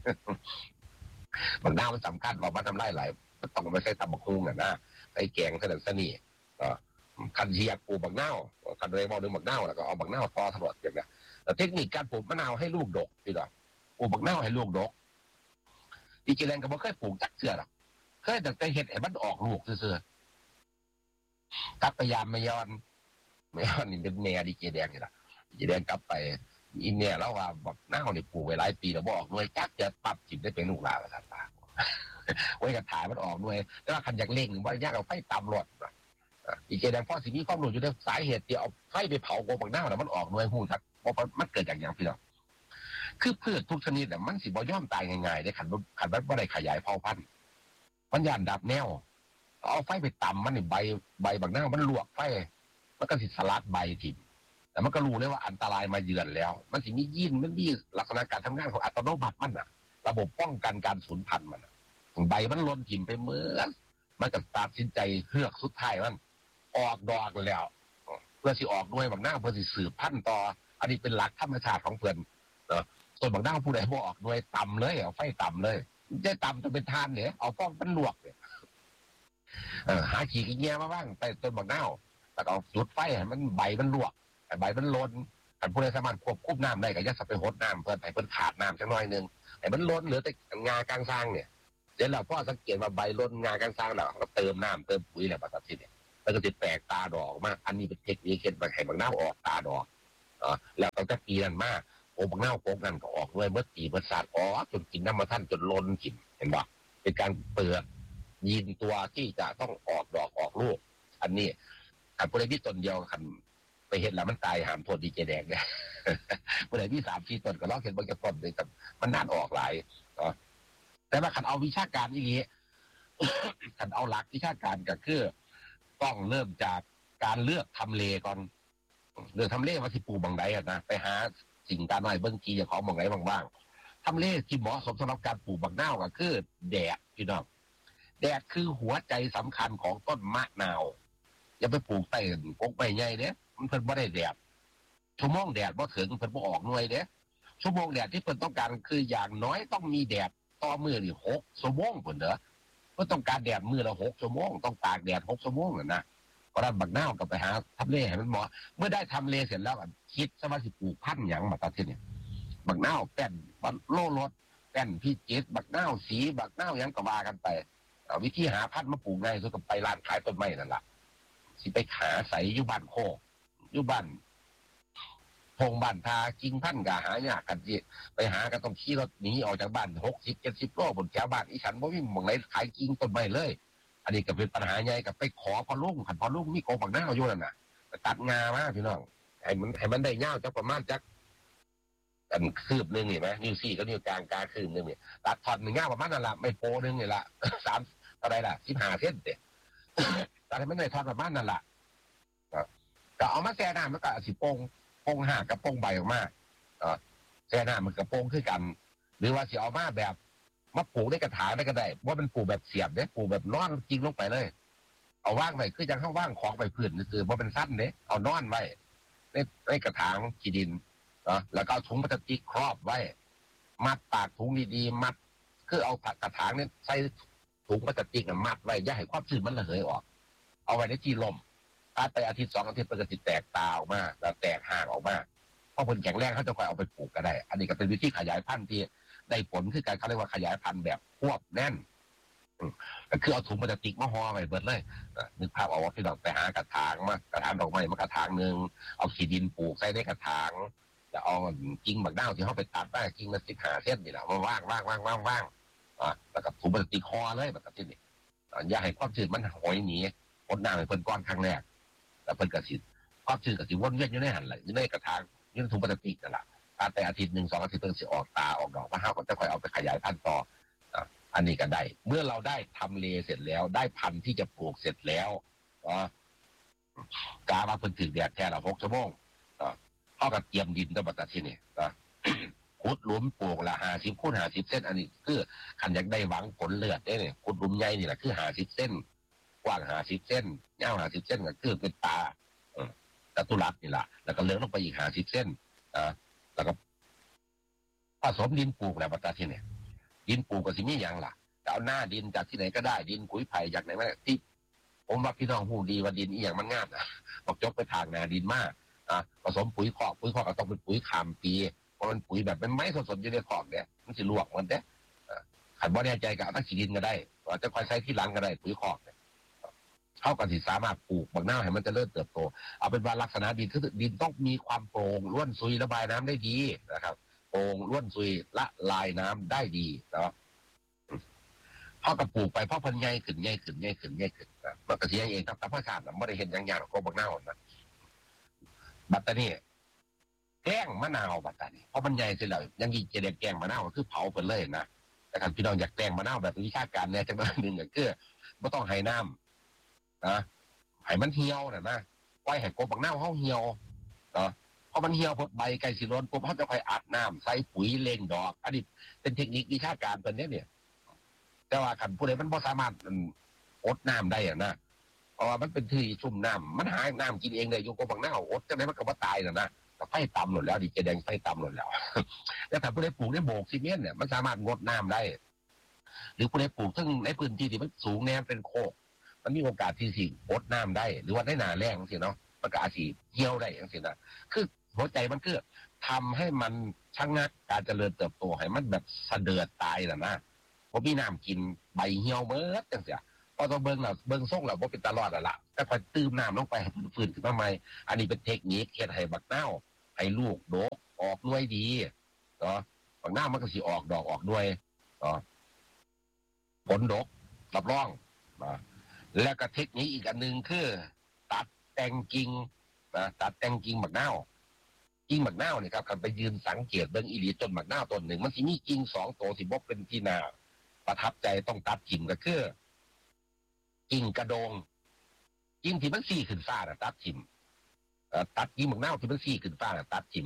บักนาวมันสำคัญว่ามันทำได้หลายต้องไม่ใช่ตำบักหุ่งนะใส่แกงเท่านั้นซะนี่คันเชียกปลูกบักนาวคันเรย์มอดึงบักนาวแล้วก็เอาบักนาวต่อตลอดอย่างนี้แต่เทคนิคการปลูกมะนาวให้ลูกดกพี่น้องปลูกบักนาวให้ลูกดกอีกแรงก็บ่เคยปลูกจักเสือหรอกเคยแต่เห็ดให้มันออกลูกเสือกับพยายามไม่ย้อนนี่เป็นแนวดีเจแดงนี่แหละดีเจแดงกลับไปอินเนี่ยแล้วว่าบักนาวนี่ปลูกไว้หลายปีแล้วบอกด้วยจักจะปรับจิตได้เป็นลูกหลานแล้วครับไว้กระถายมันออกด้วยแต่ว่าคันอยากเล่งว่ายากเอาไฟตามรถอีเจแดงพ่อสิ่งนี้ข้อมูลอยู่ในสาเหตุที่เอาไฟไปเผาโกบักหน้าแล้วมันออกด้วยหูทักเพราะมันเกิดจากอย่างพี่น้องคือพืชทุกชนิดมันสิบ่ย่อมตายง่ายๆได้ขันมันไม่ได้ขยายเผ่าพันธุ์มันย่านดับแนวเอาไฟไปตำมันนี่ใบบักหน้ามันลวกไฟมันก็สิสลัดใบถิ่มแต่มันก็รู้เลยว่าอันตรายมาเยือนแล้วมันสิมียีนมันมีลักษณะการทำงานของอัตโนมัติมันระบบป้องกันการสูญพันธุ์มันใบมันล้นถิ่มไปเมื่อมันจะตัดสินใจเฮือกสุดท้ายมันออกดอกแล้วเพื่อสิออกด้วยบางหน้าเพื่อสิสืบพันธุ์ต่ออันนี้เป็นหลักธรรมชาติของเพื่อนส่วนบางหน้าผู้ใดบ่ออกด้วยต่ำเลยเอาไฟต่ำเลยจะต่ำจะเป็นทานเนี่ยเอาป้องมันลวกเนี่ยหาขี่กินเงี้ยมาบ้างแต่ต้นบางหน้าแต่เอาจุดไฟให้มันใบมันลวกใบมันล้นแต่ผู้ใดสามารถควบคุมน้ำได้ก็จะไปหดน้ำเพื่อให้เพื่อนขาดน้ำสักหน่อยนึงให้มันล้นเหลือแต่งากลางซางเนี่ยเดี๋ยวเราพ่อสังเกตว่าใบล้นงากลางซางเราก็เติมน้ำเติมปุ๋ยแหละปกติเนี่ยแล้วก็จะแตกตาดอกมากอันนี้เป็นเทคนิคเห็นบางแห่งบางหน้าออกตาดอกแล้วตั้งแต่ปีนั้นมากโอ้บางหน้าโป๊กนั่นก็ออกด้วยเมื่อปีเมื่อศาสตร์จนกินน้ำมันท่านจนล้นกินเห็นบ่เป็นการเปิดยีนตัวที่จะต้องออกดอกออกลูกอันนี้ขันผู้ใดที่ตนเดียวขันไปเห็นแล้วมันตายหามโทษดีเจแดงเนี่ยผู้ใดที่3-4 ตนก็ลองเห็นบางจะต้นเลยแต่มันน่านออกหลายแต่ว่าขันเอาวิชาการอย่างนี้ขันเอาหลักวิชาการก็คือต้องเริ่มจากการเลือกทำเลก่อนเลือกทำเลว่าสิปลูกบางใดนะไปหาสิ่งการหน่อยเบื้องกีจะของบางไหนบ้างทำเลที่เหมาะสมสำหรับการปลูกบางนาวก็คือแดดพี่น้องแดดคือหัวใจสำคัญของต้นมะนาวอย่าไปปลูกใต้กกใบใหญ่เด้มันเพิ่นบ่ได้แดดชั่วโมงแดดบ่ถึงเพิ่นบ่ออกหน่วยเด้ชั่วโมงแดดที่เพิ่นต้องการคืออย่างน้อยต้องมีแดดต่อมื้อนี่6 ชั่วโมงเพิ่นเด้อเพิ่นต้องการแดดมื้อละ6 ชั่วโมงต้องตากแดด6 ชั่วโมงนั่นนะเพราะนั้นบักนาวก็ไปหาทำเลให้มันเหมาะเมื่อได้ทำเลเสร็จแล้วคิดซะว่าสิปลูกพันธุ์หยังมาตอนนี้บักนาวแป้นโลรสแป้นพิจิตรบักนาวสีบักนาวหยังก็ว่ากันไปวิธีหาพันธุ์มาปลูกง่ายสุดก็ไปร้านขายต้นไม้นั่นแหละสิไปหาใส่อยู่บ้านโคกอยู่บ้านพงบ้านทาจริงพันธุ์ก็หายากกันสิไปหาก็ต้องขี่รถหนีออกจากบ้าน60-70 โลบนแถวบ้านอีฉันบ่มีหม่องไหนขายจริงต้นไม้เลยอันนี้ก็เป็นปัญหาใหญ่กับไปขอพอลุงขันพอลุงมีโกบักหน้าอยู่นั่นน่ะตัดงามาพี่น้องให้มันได้เงาจักประมาณจักอันคืบนึงเห็นไหมนิ้วซี่ก็นิ้วกลางคืบนึงเนี่ยตัดถอดหนึ่งเงาประมาณนั่นละไม่โปนึงนี่ละ3อะไรล่ะ15 เซนเด็ดแต่ให้มันได้ถอดประมาณนั่นละก็เอามาแช่น้ำมันก็สิโป่งห่ากับโป่งใบออกมาแช่น้ำมันกับโป่งคือกัน หรือว่าสิเอามาแบบมาปลูกในกระถางได้ก็ได้ว่ามันปลูกแบบเสียบเนี่ยปลูกแบบนอนจริงลงไปเลยเอาว่างไว้คือยังเข้าว่างของไปพื้นคือว่าเป็นสั้นเนี่ยเอานอนไว้ในกระถางขี้ดินแล้วก็เอาถุงพลาสติกครอบไว้มัดปากถุงดีๆมัดคือเอากระถางเนี่ยใส่ถุงพลาสติกมัดไว้อย่าให้ความชื้นมันระเหยออกเอาไว้ในที่ลมถ้าไปอาทิตย์ 2 อาทิตย์มันก็จะแตกตาออกมาแล้วแตกห่างออกมาพอผลแข็งแรงเขาจะคอยเอาไปปลูกก็ได้อันนี้ก็เป็นวิธีขยายพันธุ์ที่ได้ผลคือการเขาเรียกว่าขยายพันธุ์แบบควบแน่นก็คือเอาถุงพลาสติกมาห่อไว้เบิดเลยนึกภาพเอาว่าพี่เราไปหากระถางมากระถางดอกไม้มากระถางหนึ่งเอาขี้ดินปลูกใส่ในกระถางจะเอากิ่งบักนาวที่เขาไปตัดได้กิ่งละ15 เซนนี่แหละมาว่างแล้วกับถุงพลาสติกห่อเลยแบบที่นี่อย่าให้ความชื้นมันหอยหนีพ้นน้ำให้เพิ่นก้อนครั้งแรกแล้วเพิ่นกระสิความชื้นกระสิวนเวียนอยู่ในหันเลยอยู่ในกระถางอยู่ในถุงพลาสติกนั่นแหละแต่อาทิตย์ 1-2 อาทิตย์เพิ่งสิออกตาออกดอกมาห้าก็จะค่อยเอาไปขยายพันธุ์ต่ออันนี้ก็ได้เมื่อเราได้ทำเลเสร็จแล้วได้พันธุ์ที่จะปลูกเสร็จแล้วกามาเพิ่งถึงแดดแค่ละ6 ชั่วโมงเข้ากับเตรียมดินตัวบัตรที่นี่ขุดหลุมปลูกละ50 x 50 เส้นอันนี้คือขันอยากได้หวังผลเลือดได้เนี่ยขุดหลุมใหญ่นี่แหละคือ50 เส้นกว้าง50 เส้นยาว50 เส้นก็คือเป็นตาจัตุรัสนี่แหละแล้วก็เลื้องลงไปอีก50 เส้นแล้วก็ผสมดินปลูกแล้วบัตรที่นี่ดินปลูกก็สิมีอย่างล่ะเอาหน้าดินจากที่ไหนก็ได้ดินขุยไผ่จากไหนมาที่ผมว่าพี่น้องหูดีว่าดินอีอย่างมันงามนะบอกจบไปทางนาดินมากผสมปุ๋ยคอกก็ต้องเป็นปุ๋ยขามปีเพราะมันปุ๋ยแบบเป็นไม้สดๆอยู่ในคอกเนี่ยมันสิลวกมันเด้ขันบ่แน่ใจก็เอาทั้งสีดินก็ได้อาจจะคอยใช้ที่หลังก็ได้ปุ๋ยคอกเนี่ยเท่ากับที่สามารถปลูกบางหน้าให้มันจะเริ่มเติบโตเอาเป็นว่าลักษณะดินคือดินต้องมีความโปร่งร่วนซุยระบายน้ำได้ดีนะครับโปร่งร่วนซุยละลายน้ำได้ดีนะครับเท่ากับปลูกไปเพราะพันใหญ่ขึ้นมันก็เสียเองครับธรรมชาติไม่ได้เห็นอย่างๆของบางหน้านะบัตรนี่แกล้งมะนาวบัตรนี่เพราะมันใหญ่เสร็จแล้วยังยิ่งจะเด็ดแกล้งมะนาวก็คือเผาไปเลยนะแต่ถ้าพี่น้องอยากแกล้งมะนาวแบบวิชาการเนี่ยจังหวะหนึ่งก็คือไม่ต้องให้น้ำนะให้มันเหี่ยวนะปล่อยให้กบบางหน้าเขาเหี่ยวนะพอมันเหี่ยวพอใบไก่สีร้อนปุ๊บเขาจะไปอัดน้ำใส่ปุ๋ยเล่งดอกอันนี้เป็นเทคนิควิชาการตัวนี้เนี่ยแต่ว่าขันผู้ใดมันพอสามารถอดน้ำได้อะนะเพราะว่ามันเป็นที่ชุ่มน้ำมันหาน้ำกินเองเลยอยู่กับบางหน้าอดจะได้มันก็บ่ตายนะไฟต่ำหมดแล้วดิเจแดงไฟต่ำหมดแล้วแล้วถ้าผู้ใดปลูกในโบกซีเมนต์เนี่ยมันสามารถงดน้ำได้หรือผู้ใดปลูกซึ่งในพื้นที่ที่มันสูงแนวเป็นโคกมันมีโอกาสที่สิอดน้ำได้หรือว่าได้หนาแรงสิเนาะมันก็อาจสิเหี่ยวได้อย่างสินะคือหัวใจมันคือทำให้มันชะงักการเจริญเติบโตให้มันแบบสะเดือดตายนะเพราะมีน้ำกินใบเหี่ยวเมื่อจังเสียพอต้องเบิ่งส่งแล้วว่าเป็นตลอดละแต่พอตื้มน้ำลงไปฟื้นขึ้นมาใหม่อันนี้เป็นเทคนิคเฮ็ดให้บักเน่าให้ลูกโดกออกด้วยดีเนาะบักเน่ามันก็สิออกดอกออกด้วยเนาะผลดกรับรองนะแล้วก็เทคนิคอีกอันหนึ่งคือตัดแต่งกิ่งนะตัดแต่งกิ่งบักเน่ากิ่งบักเน่าเนี่ยครับการไปยืนสังเกตเบิ่งอีหลีต้นบักเน่าต้นหนึ่งมันสิมีกิ่ง2ตัวสิบ่เป็นที่น่าประทับใจต้องตัดกิ่งก็คือกิ่งกระโดงกิ่งที่มันซี่ขึ้นฟ้าน่ะตัดกิ่งตัดกิ่งบักเน่าที่มันซี่ขึ้นฟ้าน่ะตัดกิ่ง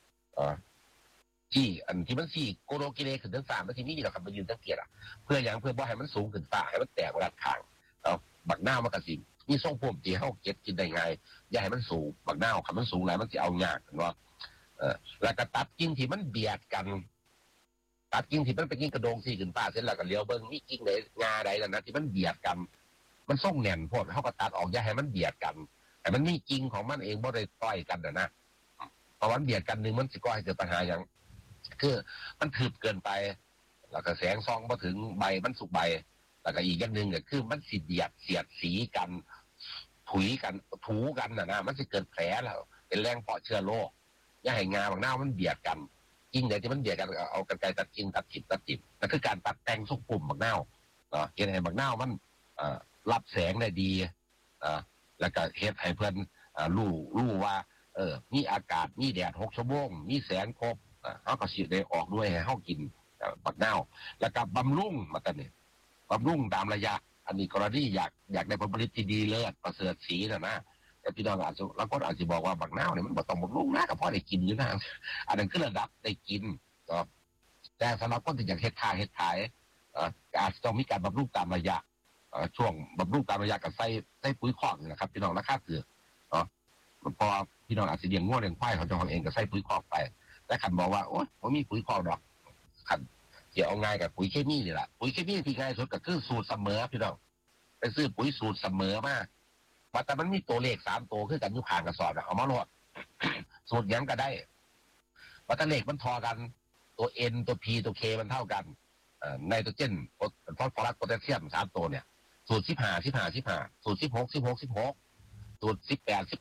ที่อันที่มันซี่โกโรกิเลขึ้นทั้งฟ้ามันสิมีนี่แหละครับไปยืนสังเกตเพื่ออย่างเพื่อบ่ให้มันสูงขึ้นฟ้าให้มันแตกรัดข้างบักหน้ามันก็สิมีทรงผมที่เฮาเก็บกินได้ไงอย่าให้มันสูงบักหน้าคันมันสูงหลายมันสิเอายากเนาะแล้วก็ตัดกิ่งที่มันเบียดกันตัดกิ่งที่มันเป็นกิ่งกระโดงซี่ขึ้นฟ้าเสร็จแล้วก็เลี้ยวเบิ่งมีกิ่งไหนงาใดนั่นนะที่มันเบียดกันมันทรงแน่นโพดเฮาก็ตัดออกอย่าให้มันเบียดกันแต่มันมีกิ่งของมันเองบ่ได้ต่อยกันนะเพราะมันเบียดกันนึงมันสิก่อให้เกิดปัญหาอย่างคือมันทึบเกินไปแล้วก็แสงส่องมาถึงใบมันสุกใบแล้วก็อีกอย่างหนึ่งก็คือมันสิเบียดเสียดสีกันถุยกันถูกันนะมันจะเกิดแผลแล้วเป็นแรงเพาะเชื้อโรคอย่าให้งาบางหน้ามันเบียดกันกิ่งไหนที่มันเบียดกันเอากรรไกรตัดกิ่งตัดจิบนั่นคือการตัดแต่งสุกปุ่มบางหน้าเห็นให้บางหน้ามันรับแสงได้ดีแล้วก็เฮ็ดให้เพื่อนรู้ว่ามีอากาศมีแดด6 ชั่วโมงมีแสงครบเขาก็สิได้ออกด้วยให้เขากินบักนาวแล้วก็บำรุงมากันเนี่ยบำรุงตามระยะอันนี้กรณีอยากได้ผลผลิตที่ดีเลิศประเสริฐสีนะแต่พี่น้องอาจจะแล้วก็อาจจะบอกว่าบักนาวเนี่ยมันบ่ต้องบำรุงนะก็พอได้กินอยู่นะอันนั้นคือระดับได้กินแต่สำหรับคนที่อยากเฮ็ดค้าเฮ็ดขายอาจจะต้องมีการบำรุงตามระยะช่วงบำรุงตามระยะกับใส่ปุ๋ยคอกนะครับพี่น้องราคาถือพอพี่น้องอาจจะเลี้ยงงัวเลี้ยงควายเขาจะของเองก็ใส่ปุ๋ยคอกไปแต่ขันบอกว่าโอ๊ยผมมีปุ๋ยคอกดอกขันเกี่ยวเอาง่ายกับปุ๋ยเคมีนี่แหละปุ๋ยเคมีที่ง่ายสุดก็คือสูตรเสมอพี่น้องไปซื้อปุ๋ยสูตรเสมอมาแต่มันมีตัวเลข3 ตัวคือกันอยู่ข้างกระสอบเอามาโหลดสูตรยังก็ได้แต่เลขมันทอกันตัว N ตัว P ตัว K มันเท่ากันไนโตรเจนฟอสฟอรัสโพแทสเซียม3 ตัวเนี่ยสูตร15สูตร16สูตร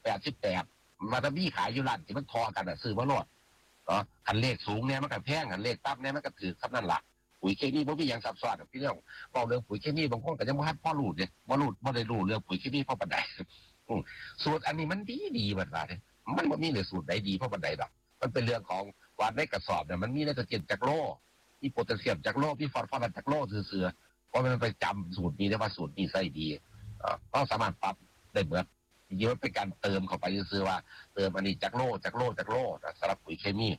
18มันจะมีขายอยู่ร้านที่มันทอกันซื้อมาโหลดคันเลขสูงเนี่ยมันก็แพงคันเลขต่ำเนี่ยมันก็ถือคำนั่นละปุ๋ยเคมีบ่มีอย่างซับซ้อนพี่น้องบอกเรื่องปุ๋ยเคมีบางคนก็ยังบ่ทันพ่อรู้เนี่ยบ่ได้รู้เรื่องปุ๋ยเคมีเพราะปานใดสูตรอันนี้มันดีบัดว่าเนี่ยมันบ่มีเลยสูตรใดดีเพราะปานใดดอกมันเป็นเรื่องของว่าในกระสอบเนี่ยมันมีไนโตรเจนจากโลมีโพแทสเซียมจากโลมีฟอสฟอรัสจากโลซื่อๆเพราะมันไปจำสูตรนี้ได้ว่าสูตรนี้ใส่ดีก็สามารถปรับได้เหมือนจริงๆมันเป็นการเติมเข้าไปซื้อว่าเติมอันนี้จากโลสำหรับปุ๋ยเคมี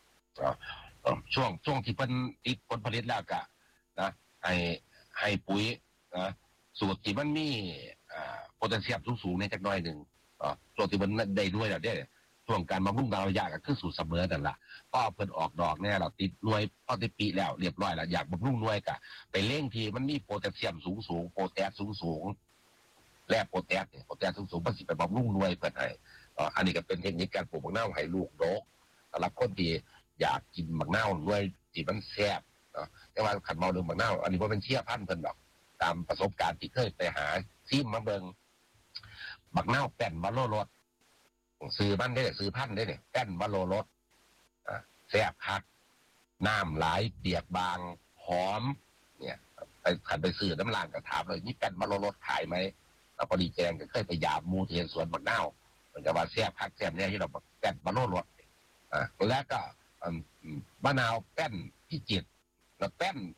ช่วงที่เพิ่นติดผลผลิตแล้วก็นะให้ปุ๋ยนะสูตรที่มันมีโพแทสเซียมสูงๆในจักหน่อยนึงช่วงที่มันได้ด้วยแล้วเด้ช่วงการบำรุงตามระยะก็คือสูตรเสมอนั่นแหละก็เพิ่นออกดอกเนี่ยเราติดหน่วยพอติดปีแล้วเรียบร้อยแล้วอยากบำรุงหน่วยก็ไปเร่งที่มันมีโพแทสเซียมสูงโพแทสสูงแร่โพแทสสูงมันสิไปบำรุงหน่วยเพิ่นให้อันนี้ก็เป็นเทคนิคการปลูกมะนาวให้ลูกดกสำหรับคนที่อยากกินมะนาวหน่วยที่มันแซ่บแต่ว่าขันเมาเรื่องมะนาวอันนี้บ่เป็นเชี่ยพันธุ์เพิ่นดอกตามประสบการณ์ที่เคยไปหาซิมมาเบิ่งบักนาวแป้นบัลโลรสซื้อมันได้ซื้อพันธุ์ได้เนี่ยแป้นบัลโลรสแซ่บคักน้ำหลายเปียกบางหอมเนี่ยไปขันไปซื้อน้ำลางก็ถามเลยนี่แป้นบัลโลรสขายไหมแล้วพอดีแจงก็เคยไปยามมูเทียนสวนบักนาวมันจะว่าแซ่บคักแซ่บเนี่ยที่เราแป้นบัลโลรสแล้วก็มะนาวแป้นพิจิตรแล้วแป้น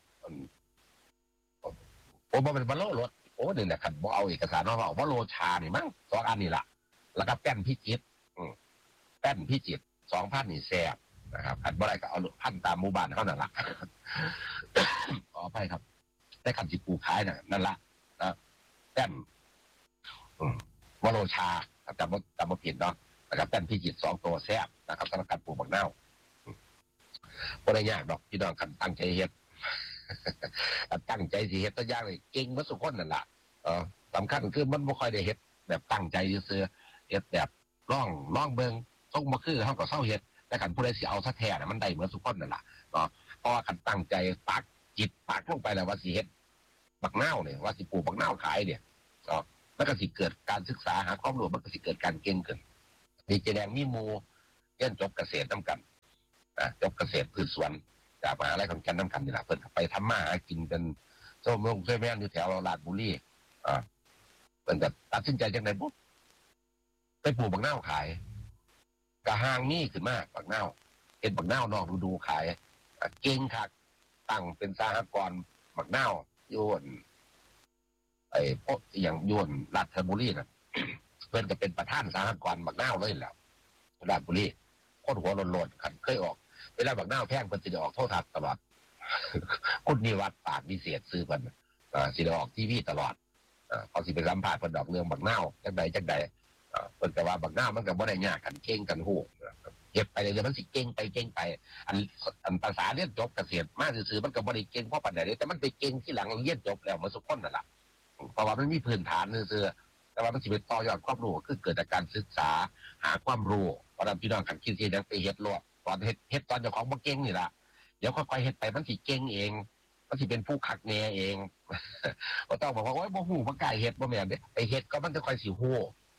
โอ้บ่เป็นบัลโลรสโอ้เนี่ยขันบ่เอาเอกสารว่าบัลโลชานี่มั้งสองอันนี่แหละแล้วก็แป้นพิจิตรแป้นพิจิตร2,000นี่แซ่บนะครับขันบ่ได้ก็เอาพันตามหมู่บ้านเขานั่นแหละขออภัยครับได้ขันจิปูขายนั่นละแป้นวโรชาจำบ่ผิดเนาะนะครับแป้นพิจิตร2ตัวแซ่บนะครับสำหรับการปลูกบักนาวบ่ได้ยากดอกพี่น้องคันตั้งใจเฮ็ดตั้งใจสิเฮ็ดตัวอย่างเลยเก่งมาสุคนนั่นล่ะสำคัญคือมันบ่ค่อยได้เฮ็ดแบบตั้งใจซื่อเฮ็ดแบบล่องเบิ่งส่งมาคือเฮาก็เซาเฮ็ดแต่คันผู้ใดสิเอาซะแท้น่ะมันได้เหมือนสุคนนั่นล่ะเพราะว่าคันตั้งใจปักจิตปักลงไปแล้วว่าสิเฮ็ดบักนาวเนี่ยว่าสิปลูกบักนาวขายเนี่ยมันก็สิเกิดการศึกษาหาความรู้มันก็สิเกิดการเก่งขึ้นดีเจแดงมีหมู่เรียนจบเกษตรนำกันจบเกษตรพืชสวนจากมหาลัยขอนแก่นนำกันนี่แหละเพิ่นไปทำมาหากินเป็นโซ่เมืองช่วยแม่นอยู่แถวราชบุรีเพิ่นก็ตัดสินใจจังได๋ปุ๊บไปปลูกบักนาวขายกะห่างนี่ขึ้นมาบักนาวเฮ็ดบักนาวนอกฤดูขายเก่งคักตั้งเป็นสหกรณ์บักนาวอยู่พวกอย่างยวนราชบุรีน่ะ เพิ่นก็เป็นประธานสหกรณ์บักนาวเลยแหละราชบุรีคนหัวโลนๆคันเคยออกเวลาบักนาวแพงเพิ่นสิได้ออกโทรทัศน์ตลอด คุณนิวัฒน์ปากวิเศษซื้อเพิ่นสิได้ออกทีวีตลอดเขาสิไปสัมภาษณ์เพิ่นดอกเรื่องบักนาวจังใดเพิ่นก็ว่าบักนาวมันก็บ่ได้ยากกันเก่งกันฮู้เฮ็ดไปเรื่อยๆมันสิเก่งไปอันภาษาเรียนจบเกษตรมาซื่อๆมันก็บ่ได้เก่งเพราะปานใดแต่มันไปเก่งที่หลังเรียนจบแล้วมาสุคนนั่นล่ะเพราะว่ามันมีพื้นฐานซื่อๆแต่ว่ามันสิไปต่อยอดความรู้คือเกิดจากการศึกษาหาความรู้เพราะนั้นพี่น้องคันคิดสิจังไปเฮ็ดโลดตอนเฮ็ดตอนเจ้าของบ่เก่งนี่ล่ะเดี๋ยวค่อยๆเฮ็ดไปมันสิเก่งเองมันสิเป็นผู้คักแน่เองบ่ต้องบอกว่าโอ๊ยบ่ฮู้บ่กล้าเฮ็ดบ่แม่นเด้ไปเฮ็ดก็มันจะค่อยสิฮู้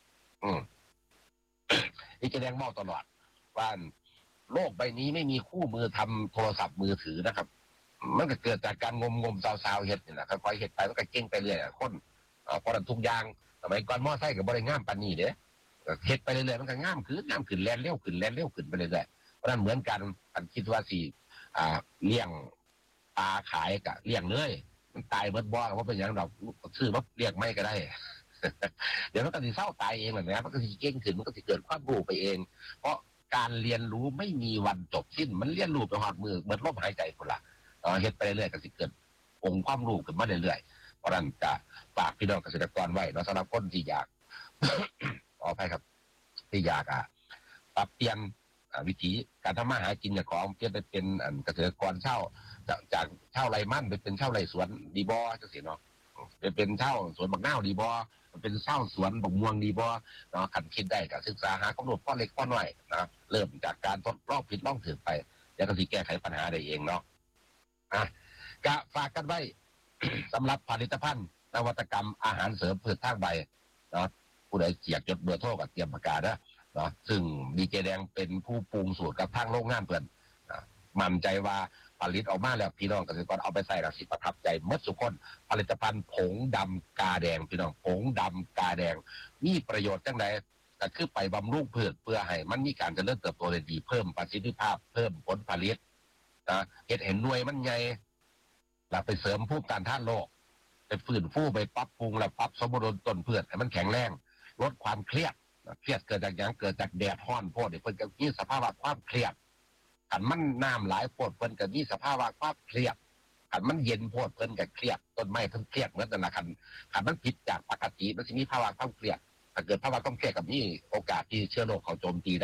นี่แสดงเมาตลอดว่าโลกใบนี้ไม่มีคู่มือทำโทรศัพท์มือถือนะครับมันก็เกิดจากการงมซาวๆเฮ็ดนี่แหละค่อยๆเฮ็ดไปมันก็เก่งไปเรื่อยคนพอดันทุกอย่างสมัยก่อนมอไซค์ก็บ่ได้งามปานนี้เด้เฮ็ดไปเรื่อยๆมันก็งามขึ้นแล่นเร็วขึ้นไปเรื่อยๆเพราะนั้นเหมือนกันอันคิดว่าสิเลี้ยงปลาขายก็เลี้ยงเลยมันตายเบิดบ่ก็บ่เป็นหยังดอกซื้อมาเลี้ยงไม่ก็ได้ เดี๋ยวมันก็สิเศร้าตายเองแบบนี้มันก็สิเก่งขึ้นมันก็สิเกิดความรู้ไปเองเพราะการเรียนรู้ไม่มีวันจบสิ้นมันเรียนรู้ไปหอดมือเหมือนลมหายใจคนละเฮ็ดไปเรื่อยๆก็สิเกิดองค์ความรู้ขึ้นมาเรื่อยๆเพราะนั้นจะฝากพี่น้องเกษตรกรไว้สำหรับคนที่อยาก ขออภัยครับที่อยากปรับเปลี่ยนวิถีการทำมาหากินของเปลี่ยนไปเป็นเกษตรกรเช่าจากเช่าไรมั่นไปเป็นเช่าไรสวนดีบอจังซี่เนาะเป็นเช่าสวนบักนาวดีบอเป็นเช่าสวนบักม่วงดีบอเนาะคันคิดได้ก็ศึกษาหาความรู้ข้อเล็กข้อน้อยนะเริ่มจากการทดลองผิดลองถูกไปแล้วก็สิแก้ไขปัญหาได้เองเนาะก็ฝากกันไว้ สำหรับผลิตภัณฑ์นวัตกรรมอาหารเสริมพืชทางใบเนาะผู้ใดเจียกจดเบอร์โทรกับเตรียมปากกาเนาะซึ่งดีเจแดงเป็นผู้ปรุงสูตรกับทางโรงงานเพื่อนมั่นใจว่าผลิตออกมาแล้วพี่น้องเกษตรกรเอาไปใส่ละสิประทับใจเมื่อสุคนผลิตภัณฑ์ผงดำกาแดงพี่น้องผงดำกาแดงมีประโยชน์จังใดก็คือไปบำรุงพืชเพื่อให้มันมีการเจริญเติบโตได้ดีเพิ่มประสิทธิภาพเพิ่มผลผลิตเฮ็ดเห็นหน่วยมันใหญ่แล้วไปเสริมภูมิต้านทานโรคไปฟื้นฟูไปปรับปรุงและปรับสมดุลต้นพืชให้มันแข็งแรงลดความเครียดเกิดจากอย่างเกิดจากแดดร้อนโพดเพิ่นก็มีสภาวะความเครียดขันมันน้ำหลายโพดเพิ่นก็มีสภาวะความเครียดขันมันเย็นโพดเพิ่นก็เครียดต้นไม้เพิ่นเครียดเหมือนกันนะขันมันผิดจากปกติมันสิมีภาวะความเครียดถ้าเกิดภาวะความเครียดกับนี่โอกาสที่เชื้อโรคเขาโจมตีได้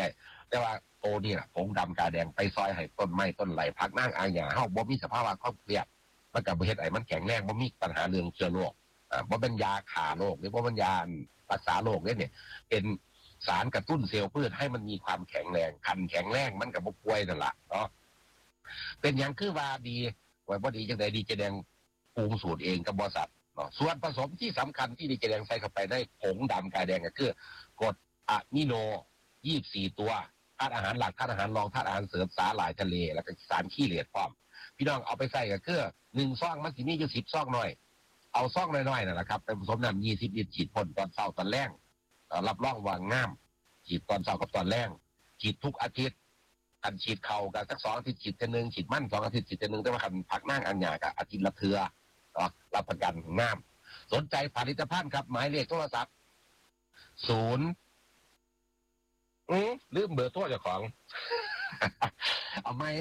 แต่ว่าโตนี่แหละผงดำกาแดงไปซอยให้ต้นไม้ต้นไหลพักนั่งอาหญ้าเฮาบ่มีสภาวะครอบเครียดมันก็บ่เฮ็ดให้มันแข็งแรงบ่มีปัญหาเรื่องเชื้อโรคบ่เป็นยาฆ่าโรคหรือบ่เป็นยารักษาโรคเนี่ยเป็นสารกระตุ้นเซลล์พืชให้มันมีความแข็งแรงคันแข็งแรงมันก็บ่ป่วยนั่นล่ะเนาะเป็นหยังคือว่าดีไว้บ่ดีจังได๋ดีเจแดงปรุงสูตรเองกับบริษัทเนาะส่วนผสมที่สำคัญที่ดีเจแดงใส่เข้าไปได้ผงดำกาแดงก็คือกรดอะมิโน24ตัวธาตุอาหารหลักธาตุอาหารรองธาตุอาหารเสริมสาหร่ายทะเลแล้วก็สารขี้เหล็กพร้อมพี่น้องเอาไปใส่ก็คือ1ซองมันสิมีอยู่10ซองหน่อยเอาซองน้อยๆนั่นแหละครับไปผสมน้ำ20ลิตรฉีดพ่นตอนเช้าตอนแลงรับรองว่างามฉีดตอนเช้ากับตอนแลงฉีดทุกอาทิตย์กันฉีดเข่ากันสัก2อาทิตย์ฉีดเทื่อนึงฉีดมั่น2อาทิตย์ฉีดเทื่อนึงแต่ว่าคันผักนั่งอันหยาก็อาทิตย์ละเทื่อรับประกันงามสนใจผลิตภัณฑ์ครับหมายเลขโทรศัพท์0ลืมเบอร์โทรเจ้าของ เอาไหม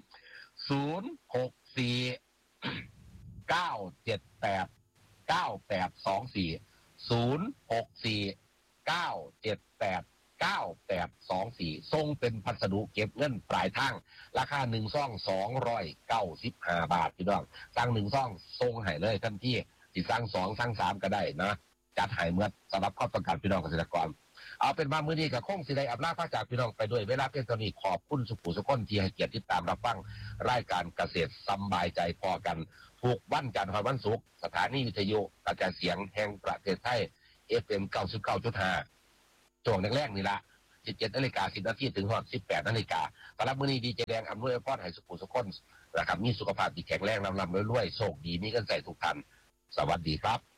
064 978 9824 ส่งเป็นพัสดุเก็บเงินปลายทางราคา1ซอง295 บาทพี่น้องสั่ง1ซองส่งให้เลยทันทีสิสั่ง2สั่ง3ก็ได้นะจัดให้เมื่อสำหรับความต้องการพี่น้องเกษตรกรเอาเป็นว่ามื้อนี้กับคงสิได้อำลาพระจากพี่น้องไปด้วยเวลาเพียงเท่านี้ขอบคุณสุขุสุขคนที่ให้เกียรติติดตามรับฟังรายการเกษตรสบายใจพอกันทุกวันจันทร์ถึงวันศุกร์สถานีวิทยุกระจายเสียงแห่งประเทศไทย FM 99.5ช่วงแรกๆนี่ละ17:10 นถึง18:00 นสำหรับมื้อนี้ดีเจแดงอำนวยพรให้สุขุสุขคนนะครับมีสุขภาพที่แข็งแรงลำรวยๆโชคดีมีเงินใส่ทุกท่านสวัสดีครับ